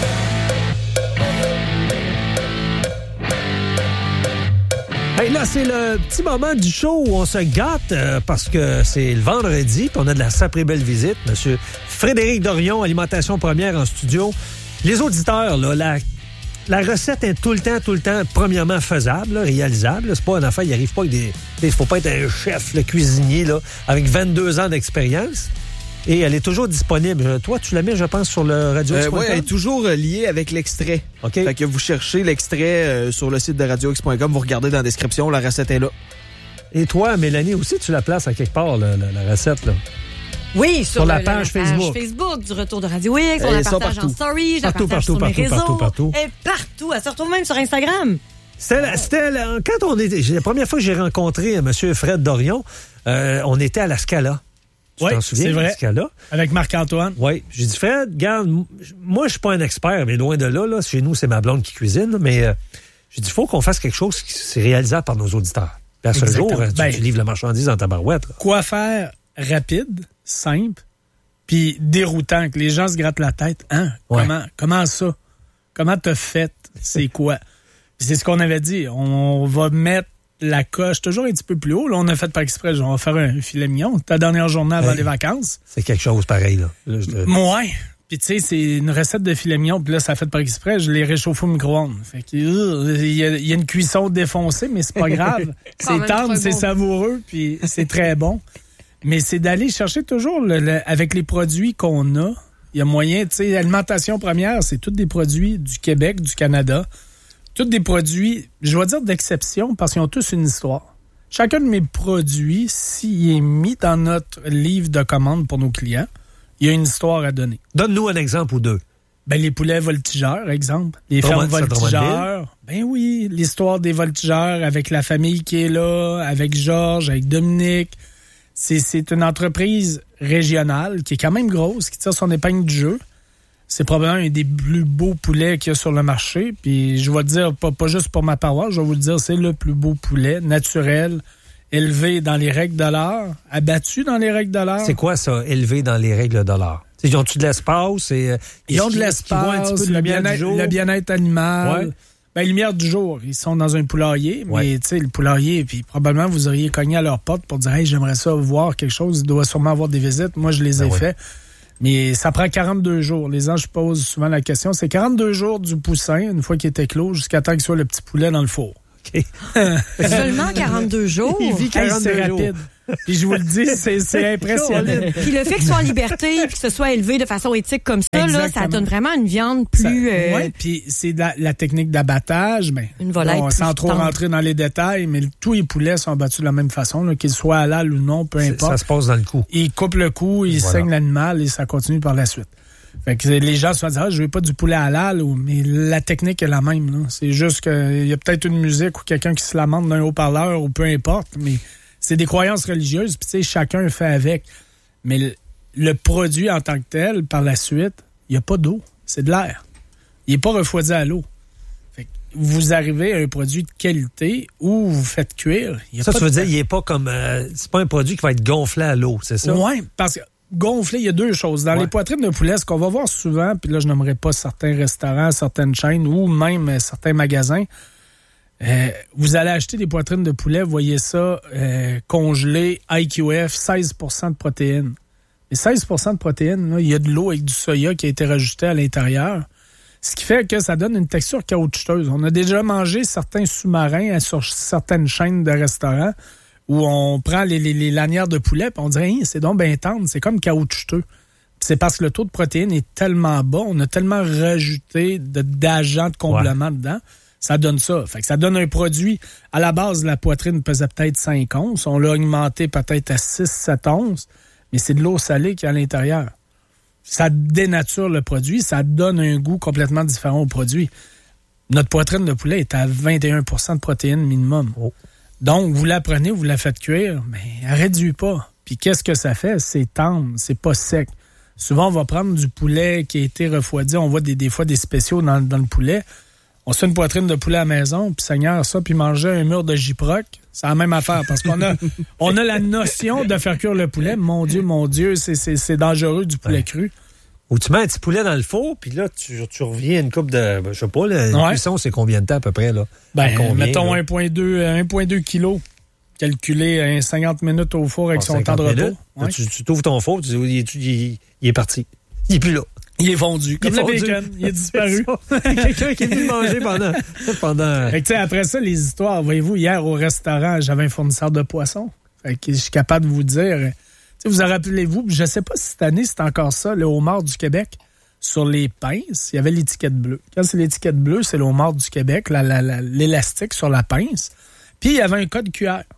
Hey, là, c'est le petit moment du show où on se gâte euh, parce que c'est le vendredi, puis on a de la sacrée belle visite. Monsieur Frédéric Dorion, Alimentation Première en studio. Les auditeurs, là, la, la recette est tout le temps, tout le temps, premièrement faisable, là, réalisable. Là. C'est pas une affaire, il arrive pas avec des... Il faut pas être un chef, le cuisinier, là, avec vingt-deux ans d'expérience. Et elle est toujours disponible. Toi, tu la mets, je pense, sur le radio X point com? Euh, oui, elle est toujours liée avec l'extrait. OK. Fait que vous cherchez l'extrait euh, sur le site de radio x point com, vous regardez dans la description, la recette est là. Et toi, Mélanie, aussi, tu la places à quelque part, la, la, la recette, là? Oui, sur, sur le, la, page la page Facebook. Facebook du Retour de Radio X. On la partage en story, je la partout, partage partout, sur partout, mes réseaux. partout, partout. Et partout. Elle se retrouve même sur Instagram. C'était, la, c'était la, quand on était... La première fois que j'ai rencontré M. Fred Dorion, euh, on était à la Scala. Tu oui, t'en souviens, c'est vrai. Scala? Avec Marc-Antoine. Oui. J'ai dit, Fred, regarde, moi, je suis pas un expert, mais loin de là, là, chez nous, c'est ma blonde qui cuisine, mais euh, j'ai dit, il faut qu'on fasse quelque chose qui c'est réalisable par nos auditeurs. Puis à ce jour, tu, ben, tu livres la marchandise dans ta barouette. Là. Quoi faire rapide, simple, puis déroutant, que les gens se grattent la tête. Hein? Ouais. Comment, comment ça? Comment t'as fait? C'est quoi? Puis c'est ce qu'on avait dit. On va mettre la coche toujours un petit peu plus haut. Là, on a fait par exprès, on va faire un filet mignon. Ta dernière journée avant hey, les vacances. C'est quelque chose pareil, là. là je te... Ouais. Puis tu sais, c'est une recette de filet mignon. Puis là, ça a fait par exprès. Je l'ai réchauffé au micro-ondes. Fait que, uh, il y a, il y a une cuisson défoncée, mais c'est pas grave. C'est tendre, c'est bon. Savoureux, puis c'est très bon. Mais c'est d'aller chercher toujours, le, le, avec les produits qu'on a, il y a moyen, tu sais, l'alimentation première, c'est tous des produits du Québec, du Canada. Tous des produits, je vais dire d'exception, parce qu'ils ont tous une histoire. Chacun de mes produits, s'il est mis dans notre livre de commande pour nos clients, il y a une histoire à donner. Donne-nous un exemple ou deux. Ben, les poulets voltigeurs, exemple. Les fermes voltigeurs. Ben oui, l'histoire des voltigeurs avec la famille qui est là, avec Georges, avec Dominique. C'est, c'est une entreprise régionale qui est quand même grosse, qui tire son épingle du jeu. C'est probablement un des plus beaux poulets qu'il y a sur le marché. Puis je vais te dire, pas, pas juste pour ma paroisse, je vais vous le dire, c'est le plus beau poulet naturel, élevé dans les règles de l'art, abattu dans les règles de l'art. C'est quoi ça, élevé dans les règles de l'art? T'sais, ils ont-tu de l'espace? Et, ils ont de l'espace, le bien-être, le bien-être animal. Ouais. Ben, lumière du jour, ils sont dans un poulailler, ouais. mais tu sais, le poulailler, puis probablement vous auriez cogné à leur porte pour dire « Hey, j'aimerais ça voir quelque chose, il doit sûrement avoir des visites. » Moi, je les ai ben fait. Ouais. Mais ça prend quarante-deux jours. Les gens, je pose souvent la question, c'est quarante-deux jours du poussin, une fois qu'il est éclos, jusqu'à temps qu'il soit le petit poulet dans le four. Okay. Seulement quarante-deux jours? Il vit quarante-deux hey, c'est jours. rapide. Puis je vous le dis, c'est, c'est impressionnant. Puis le fait qu'il soit en liberté et que ce soit élevé de façon éthique comme ça, là, ça donne vraiment une viande plus... Euh... Oui, puis c'est la, la technique d'abattage. Ben, une volaille bon, sans trop tendre. Rentrer dans les détails, mais tous les poulets sont abattus de la même façon, là, qu'ils soient halal ou non, peu importe. Ça se passe dans le cou. Ils coupent le cou, ils voilà. saignent l'animal et ça continue par la suite. Fait que les gens se font dire, ah, je veux pas du poulet halal, mais la technique est la même. Là. C'est juste qu'il y a peut-être une musique ou quelqu'un qui se lamente d'un haut-parleur ou peu importe, mais c'est des croyances religieuses, puis tu sais, chacun fait avec. Mais le, le produit en tant que tel, par la suite, il n'y a pas d'eau, c'est de l'air. Il n'est pas refroidi à l'eau. Fait que vous arrivez à un produit de qualité où vous faites cuire. Y a ça, pas tu veux de... dire, il n'est pas comme... Euh, c'est pas un produit qui va être gonflé à l'eau, c'est ça? Oui, parce que gonflé, il y a deux choses. Dans ouais. les poitrines de poulet, ce qu'on va voir souvent, puis là, je n'aimerais pas certains restaurants, certaines chaînes ou même euh, certains magasins, euh, vous allez acheter des poitrines de poulet, vous voyez ça, euh, congelé, I Q F, seize pour cent de protéines. Et seize pour cent de protéines, là, il y a de l'eau avec du soya qui a été rajouté à l'intérieur, ce qui fait que ça donne une texture caoutchouteuse. On a déjà mangé certains sous-marins sur certaines chaînes de restaurants où on prend les, les, les lanières de poulet et on dirait hey, c'est donc bien tendre, c'est comme caoutchouteux. C'est parce que le taux de protéines est tellement bas, on a tellement rajouté de, d'agents de comblement ouais. dedans, ça donne ça. Fait que ça donne un produit, à la base, la poitrine pesait peut-être cinq onces, on l'a augmenté peut-être à six sept onces, mais c'est de l'eau salée qui est à l'intérieur. Ça dénature le produit, ça donne un goût complètement différent au produit. Notre poitrine de poulet est à vingt et un pour cent de protéines minimum. Oh. Donc, vous la prenez, vous la faites cuire, mais elle réduit pas. Puis qu'est-ce que ça fait? C'est tendre, c'est pas sec. Souvent, on va prendre du poulet qui a été refroidi. On voit des, des fois des spéciaux dans, dans le poulet. On se fait une poitrine de poulet à la maison, puis Seigneur, ça, puis manger un mur de Gyproc, c'est la même affaire. Parce qu'on a on a la notion de faire cuire le poulet. Mon Dieu, mon Dieu, c'est, c'est, c'est dangereux du poulet ouais. cru. Ou tu mets un petit poulet dans le four, puis là, tu, tu reviens à une coupe de... Ben, je sais pas, la ouais. cuisson, c'est combien de temps à peu près? Là? Ben, combien, mettons un virgule deux kilos, calculé à cinquante minutes au four avec oh, son temps de repos. Ouais. Tu, tu t'ouvres ton four, tu dis, il, il, il est parti. Il est plus là. Il est vendu. Comme il le fondu. Bacon, il est disparu. Quelqu'un qui est venu manger pendant... pendant... Fait que, après ça, les histoires, voyez-vous, hier au restaurant, j'avais un fournisseur de poissons. Fait que je suis capable de vous dire... T'sais, vous en rappelez-vous, je ne sais pas si cette année, c'est encore ça, le homard du Québec, sur les pinces, il y avait l'étiquette bleue. Quand c'est l'étiquette bleue, c'est le homard du Québec, la, la, la, l'élastique sur la pince. Puis, il y avait un code Q R.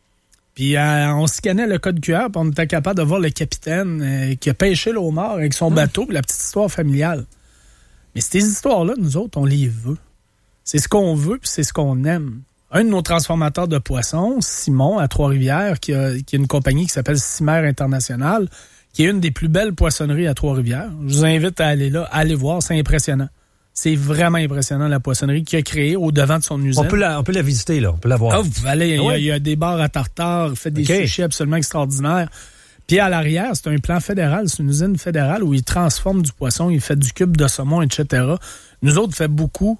Puis, euh, on scannait le code Q R, puis on était capable de voir le capitaine euh, qui a pêché le homard avec son bateau, puis la petite histoire familiale. Mais ces histoires-là, nous autres, on les veut. C'est ce qu'on veut, puis c'est ce qu'on aime. Un de nos transformateurs de poissons, Simon, à Trois-Rivières, qui a, qui a une compagnie qui s'appelle Cimer International, qui est une des plus belles poissonneries à Trois-Rivières. Je vous invite à aller là, à aller voir, c'est impressionnant. C'est vraiment impressionnant, la poissonnerie qu'il a créée au devant de son usine. On peut la, on peut la visiter, là, on peut la voir. Ah, vous pouvez aller, il, ouais. y a, il y a des bars à tartare, fait des okay. sushis absolument extraordinaires. Puis à l'arrière, c'est un plan fédéral, c'est une usine fédérale où ils transforment du poisson, ils font du cube de saumon, et cetera. Nous autres, on fait beaucoup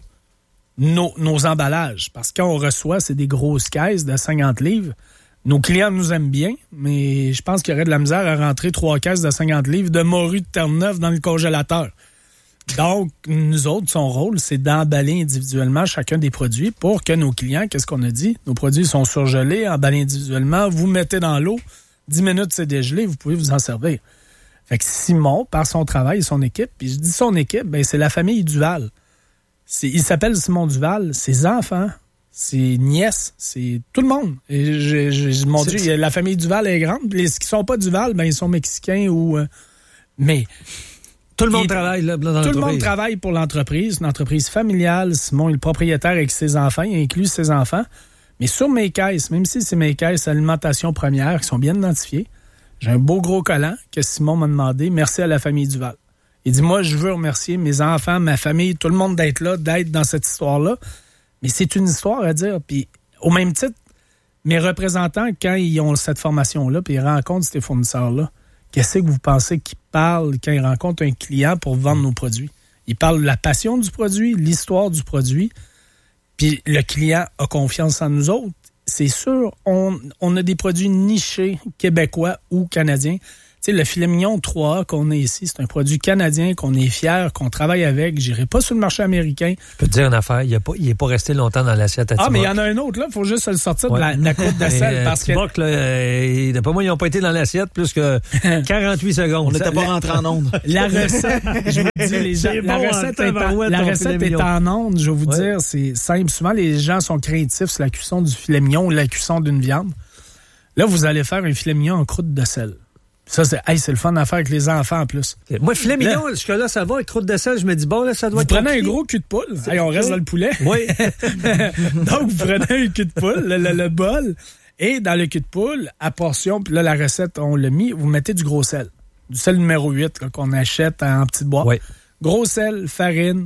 Nos, nos emballages. Parce que quand on reçoit, c'est des grosses caisses de cinquante livres. Nos clients nous aiment bien, mais je pense qu'il y aurait de la misère à rentrer trois caisses de cinquante livres de morue de Terre-Neuve dans le congélateur. Donc, nous autres, son rôle, c'est d'emballer individuellement chacun des produits pour que nos clients, qu'est-ce qu'on a dit? Nos produits sont surgelés, emballés individuellement, vous mettez dans l'eau, dix minutes, c'est dégelé, vous pouvez vous en servir. Fait que Simon, par son travail et son équipe, puis je dis son équipe, ben c'est la famille Duval. C'est, il s'appelle Simon Duval, ses enfants, ses nièces, c'est tout le monde. Et je, je, mon c'est, Dieu, c'est... la famille Duval est grande. Les qui sont pas Duval, ben ils sont mexicains ou... Euh, mais... Tout le monde travaille là, dans Tout le monde travaille pour l'entreprise, une entreprise familiale. Simon est le propriétaire avec ses enfants, il inclut ses enfants. Mais sur mes caisses, même si c'est mes caisses alimentation première qui sont bien identifiées, j'ai un beau gros collant que Simon m'a demandé. Merci à la famille Duval. Il dit, moi, je veux remercier mes enfants, ma famille, tout le monde d'être là, d'être dans cette histoire-là. Mais c'est une histoire à dire. Puis, au même titre, Mes représentants, quand ils ont cette formation-là, puis ils rencontrent ces fournisseurs-là, qu'est-ce que vous pensez qu'ils parlent quand ils rencontrent un client pour vendre nos produits? Ils parlent de la passion du produit, l'histoire du produit, puis le client a confiance en nous autres. C'est sûr, on, on a des produits nichés, québécois ou canadiens. Tu sais, le filet mignon trois A qu'on a ici, c'est un produit canadien qu'on est fier, qu'on travaille avec. J'irai pas sur le marché américain. Je peux te dire une affaire, il n'est pas, pas resté longtemps dans l'assiette à Ah, Tiboc. mais il y en a un autre, là. Il faut juste le sortir ouais. de, la, de la croûte de sel. euh, parce Tiboc, que... là, euh, d'après moi, ils n'ont pas été dans l'assiette plus que quarante-huit secondes. On n'était pas rentré en onde. La recette, je vous dis, les gens, la bon, recette, est, en, la recette est en onde, je vais vous ouais. dire, c'est simple. Souvent, les gens sont craintifs sur la cuisson du filet mignon ou la cuisson d'une viande. Là, vous allez faire un filet mignon en croûte de sel. Ça, c'est hey, c'est le fun à faire avec les enfants en plus. Okay. Moi, filet mignon, jusque-là, ça va. Avec croûte de sel, je me dis, bon, là, ça doit vous être. Vous prenez un gros cul de poule. Hey, on reste dans le poulet. Oui. Donc, vous prenez un cul de poule, le, le, le bol, et dans le cul de poule, à portion, puis là, la recette, on l'a mis, vous mettez du gros sel. Du sel numéro huit là, qu'on achète en petites boîtes. Oui. Gros sel, farine,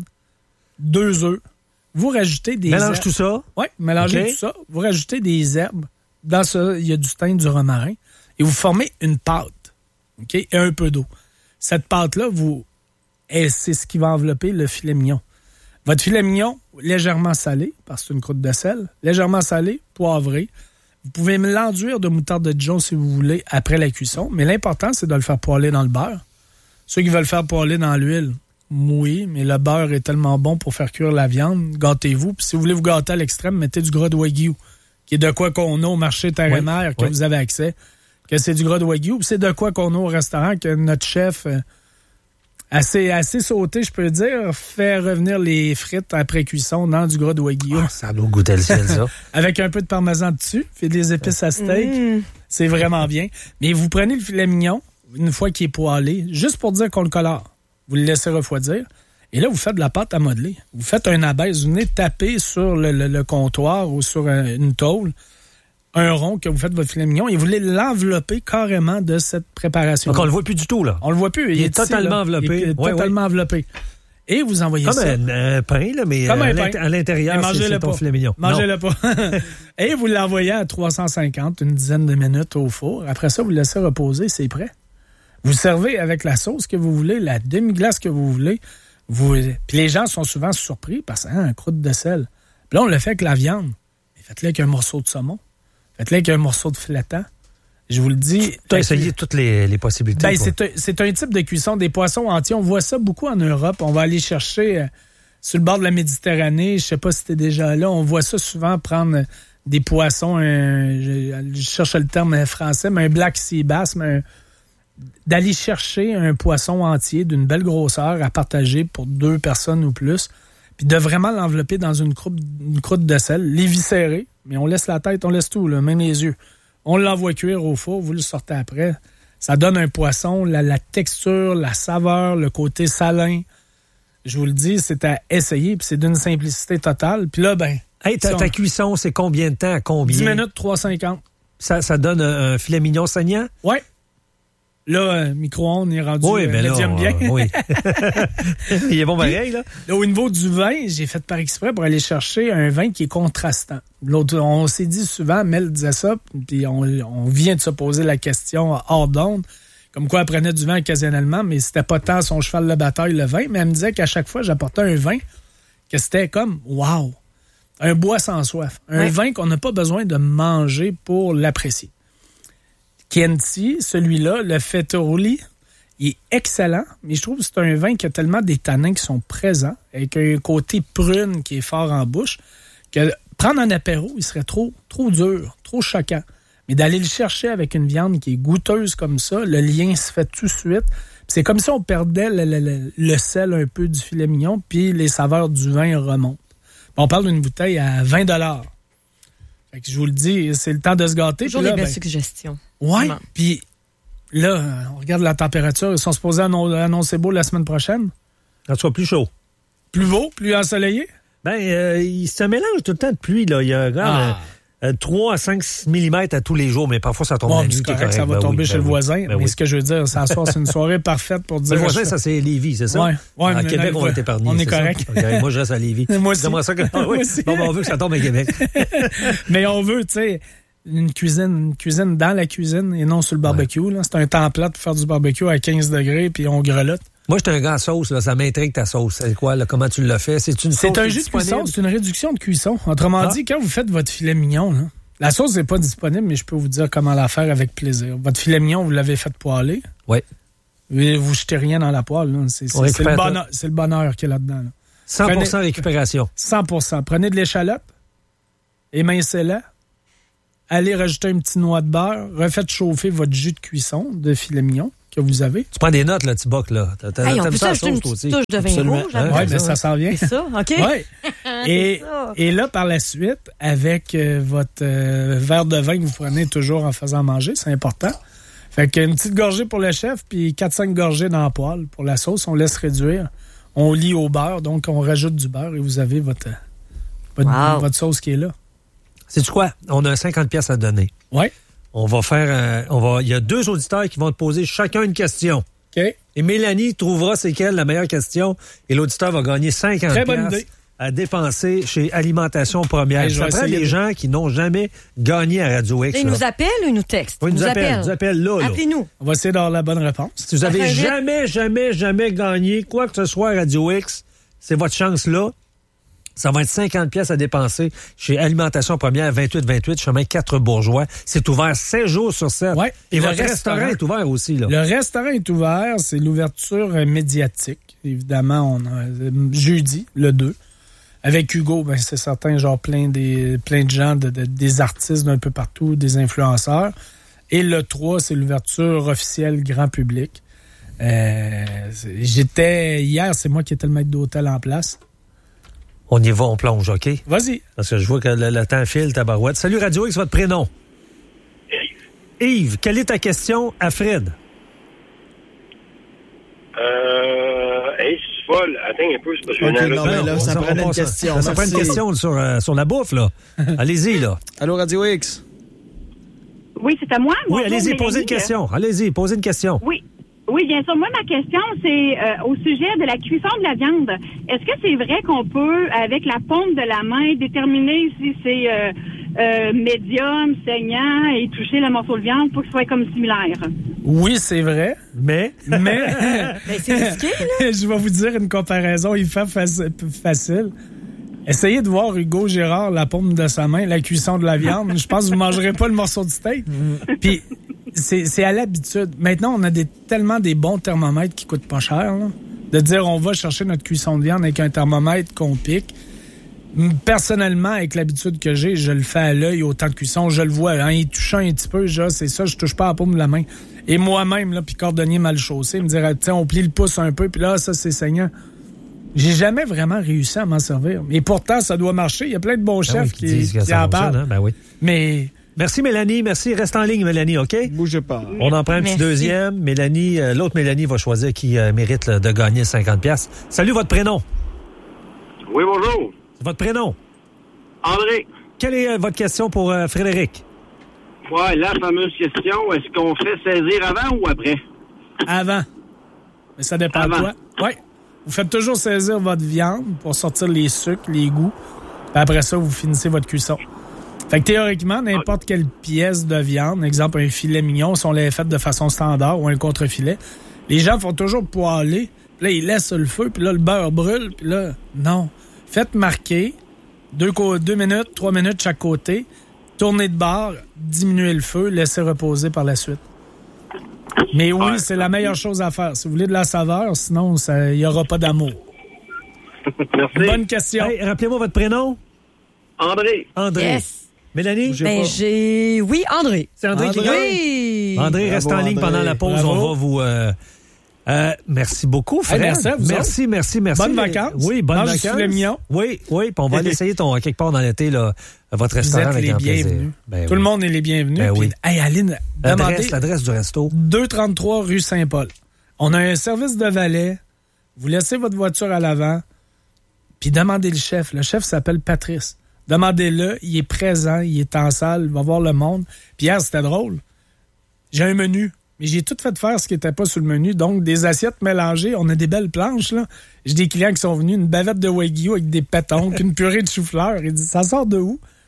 deux œufs. Vous rajoutez des Mélange herbes. tout ça. Oui, mélangez okay. tout ça. Vous rajoutez des herbes. Dans ça, il y a du thym, du romarin. Et vous formez une pâte. OK? Et un peu d'eau. Cette pâte-là, vous, c'est ce qui va envelopper le filet mignon. Votre filet mignon, légèrement salé, parce que c'est une croûte de sel, légèrement salé, poivré. Vous pouvez l'enduire de moutarde de Dijon si vous voulez après la cuisson, mais l'important, c'est de le faire poêler dans le beurre. Ceux qui veulent faire poêler dans l'huile, oui, mais le beurre est tellement bon pour faire cuire la viande. Gâtez-vous. Puis si vous voulez vous gâter à l'extrême, mettez du gras de Wagyu, qui est de quoi qu'on a au marché terre et mer, oui, que oui. vous avez accès. Que c'est du gras de Wagyu, puis c'est de quoi qu'on a au restaurant, que notre chef, euh, assez, assez sauté, je peux dire, fait revenir les frites après cuisson dans du gras de Wagyu. Oh, ça doit goûter le ciel, ça. Avec un peu de parmesan dessus, fait des épices à steak. Mmh. C'est vraiment bien. Mais vous prenez le filet mignon, une fois qu'il est poêlé, juste pour dire qu'on le colore. Vous le laissez refroidir. Et là, vous faites de la pâte à modeler. Vous faites un abaisse, vous venez taper sur le, le, le comptoir ou sur une tôle, un rond que vous faites votre filet mignon et vous voulez l'envelopper carrément de cette préparation. Donc, on le voit plus du tout, là. On le voit plus. Il, il est, est totalement ici, enveloppé. Il est ouais, totalement ouais. enveloppé. Et vous envoyez Comme ça. Comme un, un pain, là, mais Comme à, un pain. à l'intérieur, c'est, c'est ton filet mignon. Mangez-le pas. Et vous l'envoyez à trois cent cinquante, une dizaine de minutes au four. Après ça, vous le laissez reposer, c'est prêt. Vous servez avec la sauce que vous voulez, la demi-glace que vous voulez. Vous... Puis les gens sont souvent surpris parce que, hein, un croûte de sel. Puis là, on le fait avec la viande. Mais faites-le avec un morceau de saumon. Faites-le avec un morceau de filetan. Je vous le dis. Tu as essayé toutes les, les possibilités. Ben, c'est, un, c'est un type de cuisson des poissons entiers. On voit ça beaucoup en Europe. On va aller chercher euh, sur le bord de la Méditerranée. Je sais pas si t'es déjà là. On voit ça souvent prendre des poissons. Un, je, je cherche le terme français, mais un black sea bass, mais un, d'aller chercher un poisson entier d'une belle grosseur à partager pour deux personnes ou plus, puis de vraiment l'envelopper dans une croûte, une croûte de sel, l'éviscérer, mais on laisse la tête, on laisse tout, là, même les yeux. On l'envoie cuire au four, vous le sortez après. Ça donne un poisson, la, la texture, la saveur, le côté salin. Je vous le dis, c'est à essayer, puis c'est d'une simplicité totale. Puis là, ben... Hey, ta, on... ta cuisson, c'est combien de temps? À combien? dix minutes, trois cent cinquante. Ça, ça donne un, un filet mignon saignant? Oui. Là, euh, micro-ondes est rendu oui, ben médium là, bien. Euh, oui. Il est bon pareil, là. Là, au niveau du vin, j'ai fait par exprès pour aller chercher un vin qui est contrastant. L'autre, on s'est dit souvent, Mel disait ça, puis on, on vient de se poser la question hors d'onde, comme quoi elle prenait du vin occasionnellement, mais c'était pas tant son cheval de bataille, le vin, mais elle me disait qu'à chaque fois, j'apportais un vin, que c'était comme, wow, un bois sans soif. Un ouais. vin qu'on n'a pas besoin de manger pour l'apprécier. Chianti, celui-là, le Fettoroli, il est excellent, mais je trouve que c'est un vin qui a tellement des tanins qui sont présents, avec un côté prune qui est fort en bouche, que prendre un apéro, il serait trop, trop dur, trop choquant. Mais d'aller le chercher avec une viande qui est goûteuse comme ça, le lien se fait tout de suite. Puis c'est comme si on perdait le, le, le, le sel un peu du filet mignon, puis les saveurs du vin remontent. On parle d'une bouteille à vingt dollars. Fait que je vous le dis, c'est le temps de se gâter. Toujours là, des belles ben, suggestions. Oui, puis là, on regarde la température. Ils sont supposés annoncer beau la semaine prochaine. Ça soit plus chaud. Plus beau, plus ensoleillé? Ben, euh, il se mélange tout le temps de pluie. Là. Il y a ah. euh, trois à cinq millimètres à tous les jours, mais parfois ça tombe bon, la nuit. C'est correct, correct. Ça va ben tomber oui, chez ben le oui. voisin. Ben mais oui. ce que je veux dire, ça soir, c'est une soirée parfaite pour dire... Le voisin, ça, c'est Lévis, c'est ça? Oui. Ouais, à Québec, on va être épargné. On est correct. Okay, moi, je reste à Lévis. Moi aussi. Ça que... ah, oui. Bon, ben, on veut que ça tombe à Québec. Mais on veut, tu sais... une cuisine, une cuisine dans la cuisine et non sur le barbecue. Ouais. Là. C'est un temps plat pour faire du barbecue à quinze degrés puis on grelotte. Moi, j'étais un gars à sauce, là. Ça m'intrigue ta sauce. C'est quoi, là? Comment tu l'as fait? C'est une C'est sauce un jus de cuisson, c'est une réduction de cuisson. Autrement ah. dit, quand vous faites votre filet mignon, là, la sauce n'est pas disponible, mais je peux vous dire comment la faire avec plaisir. Votre filet mignon, vous l'avez fait poêler. Oui. Et vous jetez rien dans la poêle. Là. C'est, c'est, c'est, le bonheur, c'est le bonheur qu'il y a là-dedans. Là. cent pour cent Prenez, récupération. cent pour cent. Prenez de l'échalote, émincez-la, allez rajouter un petit noix de beurre, refaites chauffer votre jus de cuisson de filet mignon que vous avez. Tu prends des notes, là, Tiboc, là. T'as, t'as, hey, on peut ça ajouter une petite touche de vin Absolument. rouge. Hein? Oui, mais ça s'en vient. C'est ça, OK? Ouais. et, et là, par la suite, avec euh, votre euh, verre de vin que vous prenez toujours en faisant manger, c'est important. Fait qu'une petite gorgée pour le chef, puis quatre cinq gorgées dans la poêle. Pour la sauce, on laisse réduire. On lie au beurre, donc on rajoute du beurre et vous avez votre, votre, wow. votre sauce qui est là. Sais-tu quoi? On a cinquante pièces à donner. Oui. On va faire, euh, on va, il y a deux auditeurs qui vont te poser chacun une question. OK. Et Mélanie trouvera c'est quelle la meilleure question et l'auditeur va gagner cinquante Très bonne idée. À dépenser chez Alimentation Première. Hey, ça prend les gens qui n'ont jamais gagné à Radio X. Ils nous appellent ou ils nous textent? Oui, ils nous, nous appellent. Nous appellent là, là. Appelez-nous. On va essayer d'avoir la bonne réponse. Si vous avez jamais, jamais, jamais gagné quoi que ce soit à Radio X, c'est votre chance là. Ça va être cinquante pièces à dépenser chez Alimentation Première, vingt-huit vingt-huit, chemin quatre Bourgeois. C'est ouvert sept jours sur sept. Ouais. Et votre restaurant, restaurant est ouvert aussi, là. Le restaurant est ouvert. C'est l'ouverture médiatique. Évidemment, on a jeudi, le deux. Avec Hugo, ben, c'est certain, genre plein, des, plein de gens, de, de, des artistes d'un peu partout, des influenceurs. Et le trois, c'est l'ouverture officielle grand public. Euh, j'étais, hier, c'est moi qui étais le maître d'hôtel en place. On y va, on plonge, OK? Vas-y. Parce que je vois que le, le temps file, tabarouette. Salut Radio X, votre prénom? Yves. Yves, quelle est ta question à Fred? Euh... Hey, c'est folle. Attends un peu, c'est parce que okay, non, mais là, ça prend une question. Ça, ça prend une question sur, euh, sur la bouffe, là. Allez-y, là. Allô, Radio X? Oui, c'est à moi. Oui, Bonjour, allez-y, Mélanie. posez une question. Allez-y, posez une question. Oui. Oui, bien sûr. Moi, ma question, c'est euh, au sujet de la cuisson de la viande. Est-ce que c'est vrai qu'on peut, avec la paume de la main, déterminer si c'est euh, euh, médium, saignant et toucher le morceau de viande pour que ce soit comme similaire? Oui, c'est vrai, mais... Mais... ben, c'est risqué, là. Je vais vous dire une comparaison hyper facile. Essayez de voir Hugo Gérard, la paume de sa main, la cuisson de la viande. Je pense que vous ne mangerez pas le morceau de steak. Puis... C'est, c'est à l'habitude. Maintenant, on a des, tellement des bons thermomètres qui coûtent pas cher, là, de dire on va chercher notre cuisson de viande avec un thermomètre qu'on pique. Personnellement, avec l'habitude que j'ai, je le fais à l'œil au temps de cuisson. Je le vois, hein, il touche un petit peu, genre, c'est ça, je touche pas à la paume de la main. Et moi-même, là, puis cordonnier mal chaussé, me dirait, tiens, on plie le pouce un peu, puis là, ça, c'est saignant. J'ai jamais vraiment réussi à m'en servir. Et pourtant, ça doit marcher. Il y a plein de bons chefs ben oui, qui, qui, qui en parlent. Hein? Ben oui. Mais... Merci, Mélanie. Merci. Reste en ligne, Mélanie, OK? Bougez pas. On en prend un petit deuxième. Mélanie, euh, l'autre Mélanie va choisir qui euh, mérite là, de gagner cinquante pièces. Salut, votre prénom? Oui, bonjour. C'est votre prénom? André. Quelle est euh, votre question pour euh, Frédéric? Ouais, la fameuse question, est-ce qu'on fait saisir avant ou après? Avant. Mais ça dépend avant. de toi. Oui. Vous faites toujours saisir votre viande pour sortir les sucres, les goûts. Puis après ça, vous finissez votre cuisson. Fait que théoriquement, n'importe quelle pièce de viande, exemple un filet mignon, si on l'avait fait de façon standard ou un contre-filet, les gens font toujours poêler, puis là, ils laissent le feu, puis là, le beurre brûle, puis là, non. Faites marquer, deux, deux minutes, trois minutes chaque côté, tournez de bord, diminuez le feu, laissez reposer par la suite. Mais oui, ouais. C'est la meilleure chose à faire. Si vous voulez de la saveur, sinon, il n'y aura pas d'amour. Merci. Bonne question. Hey, rappelez-moi votre prénom. André. André. Yes. Mélanie? Ben, j'ai... Oui, André. C'est André, André. qui gagne? Oui. André, reste en ligne André. pendant la pause. Bravo. On va vous... Euh, euh, merci beaucoup, Fred. Hey, merci, à vous merci, autres. merci, merci. Bonnes vacances. Oui, bonnes Mange vacances. du filet mignon. Oui, oui. Puis on va aller essayer ton, quelque part dans l'été, là, votre Vous restaurant êtes avec les un plaisir. bienvenus. Ben Tout oui. le monde est les bienvenus. Ben Puis, oui. hey, Aline, L'adresse, demandez... l'adresse du resto. deux cent trente-trois rue Saint-Paul. On a un service de valet. Vous laissez votre voiture à l'avant, puis demandez le chef. Le chef s'appelle Patrice. Demandez-le, il est présent, il est en salle, il va voir le monde. Puis hier, c'était drôle. J'ai un menu, mais j'ai tout fait faire ce qui n'était pas sur le menu. Donc, des assiettes mélangées. On a des belles planches, là. J'ai des clients qui sont venus, une bavette de wagyu avec des pétons, une purée de chou-fleur. Il dit, ça sort de où?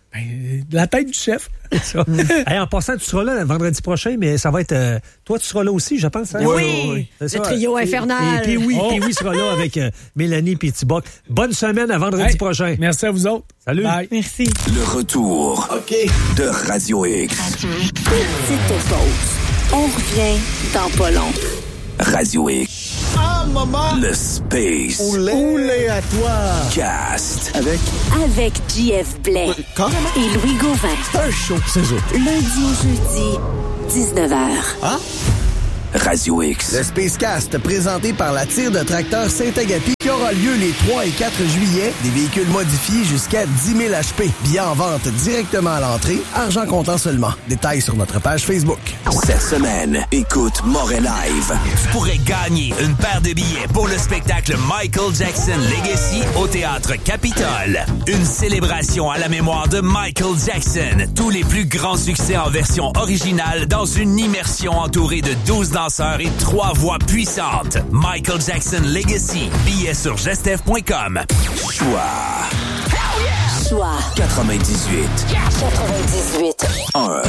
Ben, la tête du chef. Hey, en passant, tu seras là vendredi prochain, mais ça va être... Euh, toi, tu seras là aussi, je pense. Hein? Oui, oui, oui. C'est le ça. trio Et, infernal. Et puis oui, oh. puis oui sera là avec euh, Mélanie et Thibault. Bonne semaine à vendredi hey, prochain. Merci à vous autres. Salut. Bye. Merci. Le retour okay. de Radio X. Petite pause. On revient dans pas long. Radio X. Ah, maman! Le Space. Oulé, Oulé à toi! Cast. Avec? Avec J F Blais. Quand? Et Louis Gauvin. C'est un show, c'est ça. Lundi au jeudi, dix-neuf heures. Ah? Radio X. Le Spacecast, présenté par la tire de tracteur Saint-Agapi, qui aura lieu les trois et quatre juillet. Des véhicules modifiés jusqu'à dix mille H P. Billets en vente directement à l'entrée. Argent comptant seulement. Détails sur notre page Facebook. Cette semaine, écoute Moret Live. Tu pourrais gagner une paire de billets pour le spectacle Michael Jackson Legacy au Théâtre Capitole. Une célébration à la mémoire de Michael Jackson. Tous les plus grands succès en version originale dans une immersion entourée de douze danseurs et trois voix puissantes. Michael Jackson Legacy. Billets sur gestev point com. Choix. Choix. quatre-vingt-dix-huit. quatre-vingt-dix-huit. un.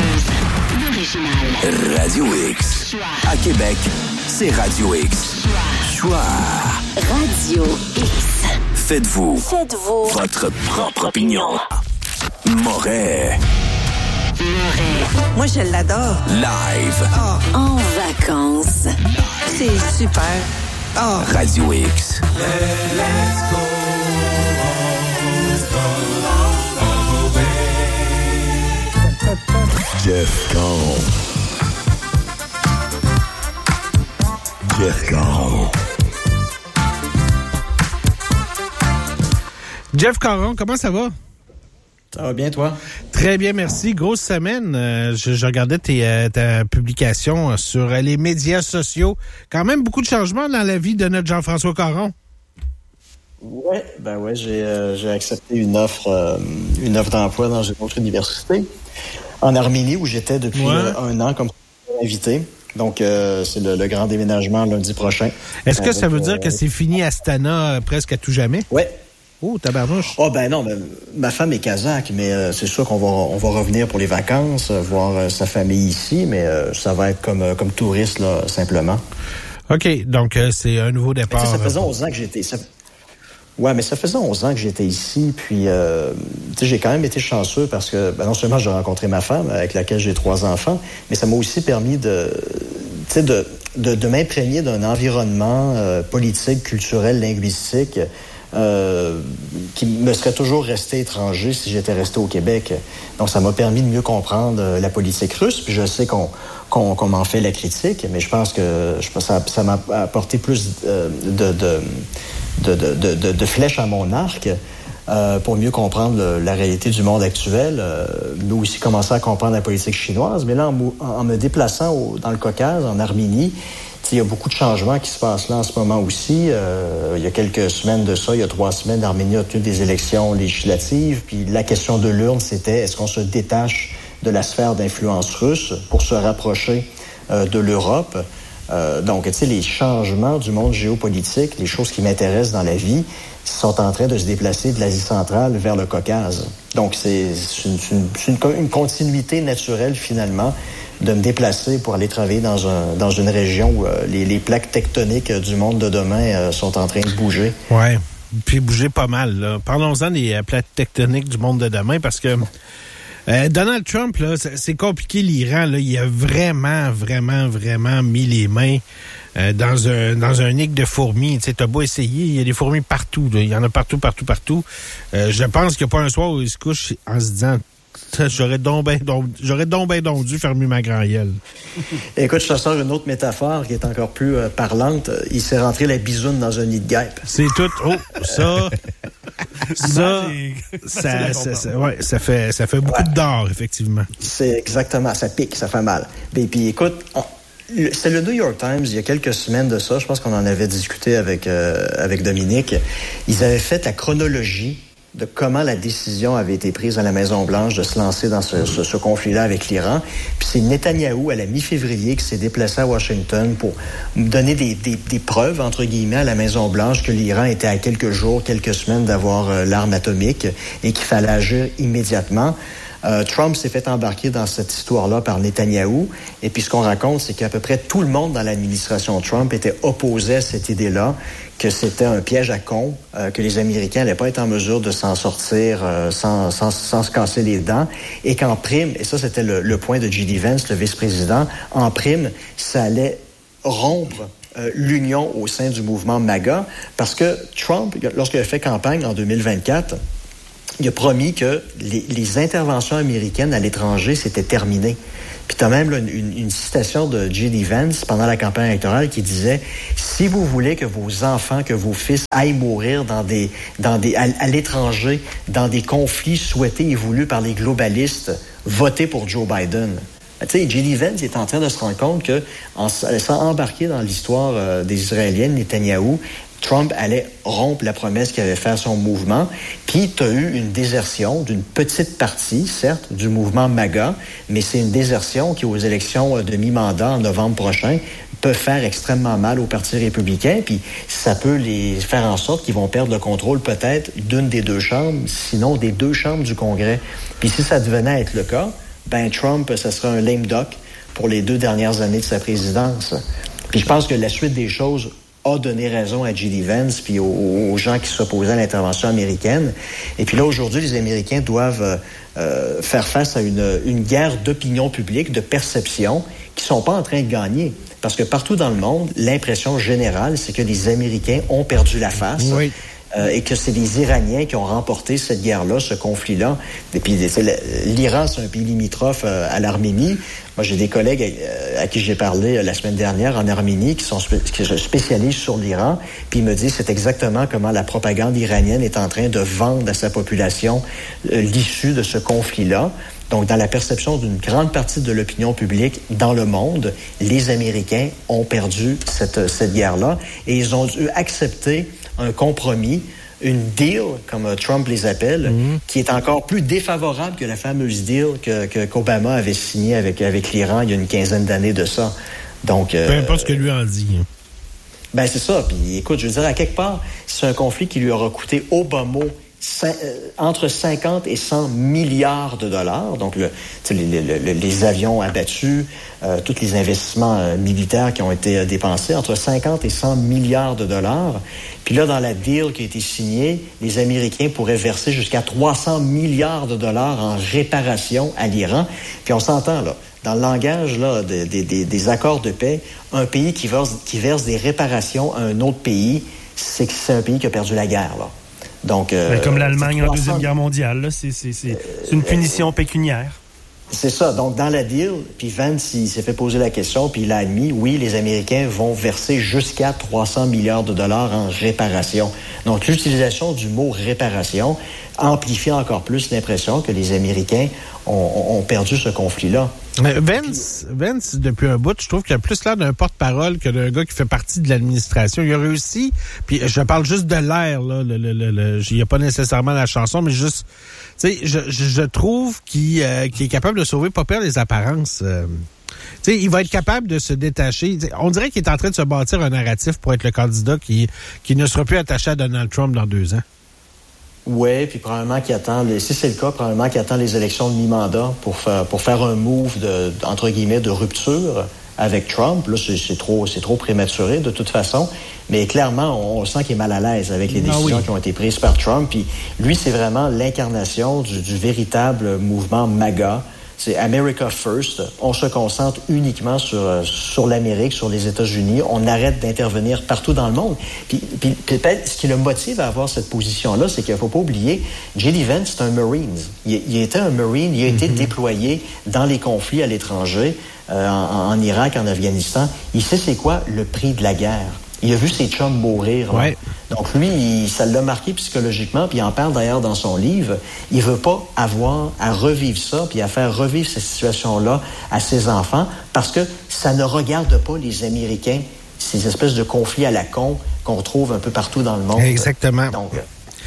Radio X. À Québec, c'est Radio X. Choix. Radio X. Faites-vous. Faites-vous. Votre propre opinion. Moret. Moi, je l'adore. Live. Oh. En vacances. C'est super. Oh. Radio X. Let's go. Jeff Caron. Jeff Caron. Jeff Caron, comment ça va? Ça va bien, toi? Très bien, merci. Grosse semaine. Euh, je, je regardais tes, euh, ta publication sur les médias sociaux. Quand même beaucoup de changements dans la vie de notre Jean-François Caron. Ouais, ben ouais, j'ai, euh, j'ai accepté une offre, euh, une offre d'emploi dans une autre université en Arménie où j'étais depuis ouais. euh, un an comme invité. Donc, euh, c'est le, le grand déménagement lundi prochain. Est-ce que avec, ça veut dire euh, que c'est fini Astana euh, presque à tout jamais? Ouais. Oh, tabarnouche. Oh, ben non, ben, ma femme est kazakh, mais euh, c'est sûr qu'on va, on va revenir pour les vacances, euh, voir euh, sa famille ici, mais euh, ça va être comme, euh, comme touriste, là, simplement. OK, donc euh, c'est un nouveau départ. Ça faisait onze ans que j'étais... Ça... Ouais, mais ça faisait onze ans que j'étais ici, puis euh, tu sais, j'ai quand même été chanceux parce que ben, non seulement j'ai rencontré ma femme, avec laquelle j'ai trois enfants, mais ça m'a aussi permis de, tu sais, de, de, de m'imprégner d'un environnement euh, politique, culturel, linguistique, euh, qui me serait toujours resté étranger si j'étais resté au Québec. Donc, ça m'a permis de mieux comprendre euh, la politique russe, puis je sais qu'on qu'on, qu'on m'en fait la critique, mais je pense que je pense que ça, ça m'a apporté plus euh, de... de De, de, de, de flèches à mon arc euh, pour mieux comprendre le, la réalité du monde actuel, euh, mais aussi commencer à comprendre la politique chinoise. Mais là, en, en me déplaçant au, dans le Caucase, en Arménie, il y a beaucoup de changements qui se passent là en ce moment aussi. Euh, il y a quelques semaines de ça, il y a trois semaines, l'Arménie a tenu des élections législatives. Puis la question de l'urne, c'était est-ce qu'on se détache de la sphère d'influence russe pour se rapprocher euh, de l'Europe? Euh, donc, tu sais, les changements du monde géopolitique, les choses qui m'intéressent dans la vie, sont en train de se déplacer de l'Asie centrale vers le Caucase. Donc, c'est, c'est, une, c'est, une, c'est une, une continuité naturelle, finalement, de me déplacer pour aller travailler dans, un, dans une région où euh, les, les plaques tectoniques du monde de demain euh, sont en train de bouger. Ouais, puis bouger pas mal, là. Parlons-en des euh, plaques tectoniques du monde de demain, parce que Euh, Donald Trump, là, c'est compliqué l'Iran. Là, il a vraiment, vraiment, vraiment mis les mains euh, dans un dans un nid de fourmis. Tu sais, t'as beau essayer, il y a des fourmis partout. Là. Il y en a partout, partout, partout. Euh, je pense qu'il n'y a pas un soir où il se couche en se disant j'aurais donc ben donc, j'aurais donc ben donc dû fermer ma grand-gueule. Écoute, je te sors une autre métaphore qui est encore plus euh, parlante. Il s'est rentré la bisoune dans un nid de guêpe. C'est tout. Oh, ça... Ça, ça, ça, ça, ouais, ça fait, ça fait beaucoup ouais. d'or, effectivement. C'est exactement, ça pique, ça fait mal. Et puis, écoute, on, le, c'est le New York Times, il y a quelques semaines de ça, je pense qu'on en avait discuté avec, euh, avec Dominique. Ils avaient fait la chronologie de comment la décision avait été prise à la Maison-Blanche de se lancer dans ce, ce, ce conflit-là avec l'Iran. Puis c'est Netanyahou, à la mi-février, qui s'est déplacé à Washington pour donner des, des, des preuves, entre guillemets, à la Maison-Blanche que l'Iran était à quelques jours, quelques semaines d'avoir euh, l'arme atomique et qu'il fallait agir immédiatement. Euh, Trump s'est fait embarquer dans cette histoire-là par Netanyahou. Et puis ce qu'on raconte, c'est qu'à peu près tout le monde dans l'administration Trump était opposé à cette idée-là, que c'était un piège à con, euh, que les Américains n'allaient pas être en mesure de s'en sortir euh, sans, sans, sans se casser les dents. Et qu'en prime, et ça c'était le, le point de J D Vance, le vice-président, en prime, ça allait rompre euh, l'union au sein du mouvement MAGA, parce que Trump, lorsqu'il a fait campagne en deux mille vingt-quatre, il a promis que les, les interventions américaines à l'étranger, c'était terminé. Puis tu as même là, une, une citation de J D Vance pendant la campagne électorale qui disait « Si vous voulez que vos enfants, que vos fils aillent mourir dans des, dans des, à, à l'étranger, dans des conflits souhaités et voulus par les globalistes, votez pour Joe Biden. » Tu sais, J D Vance est en train de se rendre compte que, en se laissant embarquer dans l'histoire euh, des Israéliens, Netanyahou, Trump allait rompre la promesse qu'il avait faite à son mouvement. Puis, tu as eu une désertion d'une petite partie, certes, du mouvement MAGA, mais c'est une désertion qui, aux élections de mi-mandat en novembre prochain, peut faire extrêmement mal au Parti républicain. Puis, ça peut les faire en sorte qu'ils vont perdre le contrôle peut-être d'une des deux chambres, sinon des deux chambres du Congrès. Puis, si ça devenait être le cas, ben Trump, ça serait un lame duck pour les deux dernières années de sa présidence. Puis, je pense que la suite des choses a donné raison à J D Vance puis aux, aux gens qui s'opposaient à l'intervention américaine. Et puis là, aujourd'hui, les Américains doivent euh, faire face à une, une guerre d'opinion publique, de perception, qui ne sont pas en train de gagner. Parce que partout dans le monde, l'impression générale, c'est que les Américains ont perdu la face. Oui. Euh, et que c'est les Iraniens qui ont remporté cette guerre-là, ce conflit-là. Et puis, l'Iran, c'est un pays limitrophe euh, à l'Arménie. Moi, j'ai des collègues à, à qui j'ai parlé euh, la semaine dernière en Arménie qui sont spé- qui se spécialisent sur l'Iran. Puis ils me disent c'est exactement comment la propagande iranienne est en train de vendre à sa population euh, l'issue de ce conflit-là. Donc, dans la perception d'une grande partie de l'opinion publique dans le monde, les Américains ont perdu cette, cette guerre-là et ils ont dû accepter un compromis, une deal, comme Trump les appelle, mmh. qui est encore plus défavorable que la fameuse deal que, que, qu'Obama avait signée avec, avec l'Iran il y a une quinzaine d'années de ça. Donc, peu importe euh, ce que lui en dit. Ben, c'est ça. Puis, écoute, je veux dire, à quelque part, c'est un conflit qui lui aura coûté au bas mot entre cinquante et cent milliards de dollars. Donc, le, les, les, les avions abattus, euh, tous les investissements euh, militaires qui ont été euh, dépensés, entre cinquante et cent milliards de dollars. Puis là, dans la deal qui a été signée, les Américains pourraient verser jusqu'à trois cents milliards de dollars en réparation à l'Iran. Puis on s'entend, là, dans le langage là, de, de, de, des accords de paix, un pays qui verse, qui verse des réparations à un autre pays, c'est que c'est un pays qui a perdu la guerre, là. Donc, euh, ben, comme l'Allemagne en Deuxième Guerre mondiale, là, c'est, c'est, c'est, c'est une punition pécuniaire. C'est ça. Donc, dans la deal, puis Vance, il s'est fait poser la question, puis il a admis, oui, les Américains vont verser jusqu'à trois cents milliards de dollars en réparation. Donc, l'utilisation du mot réparation amplifie encore plus l'impression que les Américains ont, ont perdu ce conflit-là. Vance, Vance, depuis un bout, je trouve qu'il a plus l'air d'un porte-parole que d'un gars qui fait partie de l'administration. Il a réussi, puis je parle juste de l'air, là, le, le, le, le, il n'y a pas nécessairement la chanson, mais juste, tu sais, je, je, je trouve qu'il, euh, qu'il est capable de sauver pas pire les apparences. Euh, tu sais, il va être capable de se détacher. T'sais, on dirait qu'il est en train de se bâtir un narratif pour être le candidat qui, qui ne sera plus attaché à Donald Trump dans deux ans. Oui, puis probablement qu'il attend, les, si c'est le cas, probablement qu'il attend les élections de mi-mandat pour faire, pour faire un move de, entre guillemets, de rupture avec Trump. Là, c'est, c'est trop, c'est trop prématuré de toute façon. Mais clairement, on, on sent qu'il est mal à l'aise avec les décisions ah oui. qui ont été prises par Trump. Puis lui, c'est vraiment l'incarnation du, du véritable mouvement MAGA. C'est America First. On se concentre uniquement sur, sur l'Amérique, sur les États-Unis. On arrête d'intervenir partout dans le monde. Puis, puis, puis peut-être ce qui le motive à avoir cette position-là, c'est qu'il ne faut pas oublier, J D Vance, c'est un Marine. Il, il était un Marine, il a été mm-hmm. déployé dans les conflits à l'étranger, euh, en, en Irak, en Afghanistan. Il sait c'est quoi le prix de la guerre. Il a vu ses chums mourir. Ouais. Donc lui, il, ça l'a marqué psychologiquement, puis il en parle d'ailleurs dans son livre. Il veut pas avoir à revivre ça, puis à faire revivre cette situation-là à ses enfants, parce que ça ne regarde pas les Américains, ces espèces de conflits à la con qu'on trouve un peu partout dans le monde. Exactement. Donc,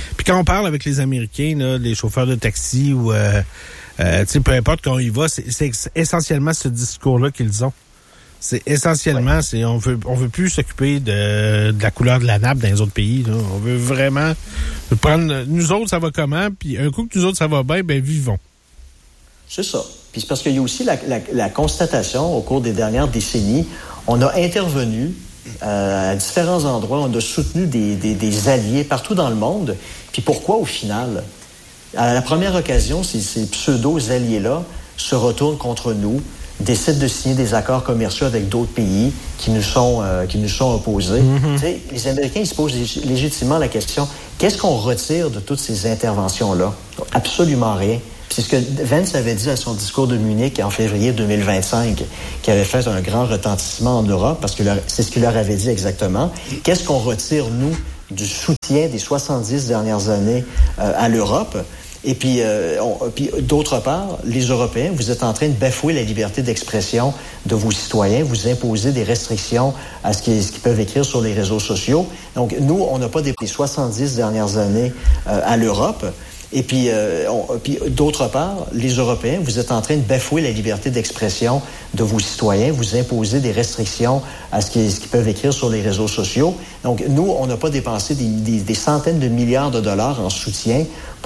Puis quand on parle avec les Américains, là, les chauffeurs de taxi ou euh, euh, tu sais, peu importe quand on y va, c'est, c'est essentiellement ce discours-là qu'ils ont. C'est essentiellement, ouais. c'est on veut on veut plus s'occuper de, de la couleur de la nappe dans les autres pays. Là. On veut vraiment prendre nous autres, ça va comment, puis un coup que nous autres, ça va bien, ben vivons. C'est ça. Puis c'est parce qu'il y a aussi la, la, la constatation au cours des dernières décennies, on a intervenu euh, à différents endroits, on a soutenu des, des, des alliés partout dans le monde. Puis pourquoi au final? À la première occasion, ces, ces pseudo-alliés-là se retournent contre nous, décident de signer des accords commerciaux avec d'autres pays qui nous sont, euh, qui nous sont opposés. Mm-hmm. Tu sais, les Américains ils se posent lég- légitimement la question, qu'est-ce qu'on retire de toutes ces interventions-là? Absolument rien. C'est ce que Vance avait dit à son discours de Munich en février deux mille vingt-cinq, qui avait fait un grand retentissement en Europe, parce que leur, c'est ce qu'il leur avait dit exactement. Qu'est-ce qu'on retire, nous, du soutien des soixante-dix dernières années euh, à l'Europe? Et puis, euh, on, puis, d'autre part, les Européens, vous êtes en train de bafouer la liberté d'expression de vos citoyens, vous imposez des restrictions à ce qu'ils, ce qu'ils peuvent écrire sur les réseaux sociaux. Donc, nous, on n'a pas des soixante-dix dernières années euh, à l'Europe. Et puis, euh, on, puis, d'autre part, les Européens, vous êtes en train de bafouer la liberté d'expression de vos citoyens, vous imposez des restrictions à ce qu'ils, ce qu'ils peuvent écrire sur les réseaux sociaux. Donc, nous, on n'a pas dépensé des, des, des centaines de milliards de dollars en soutien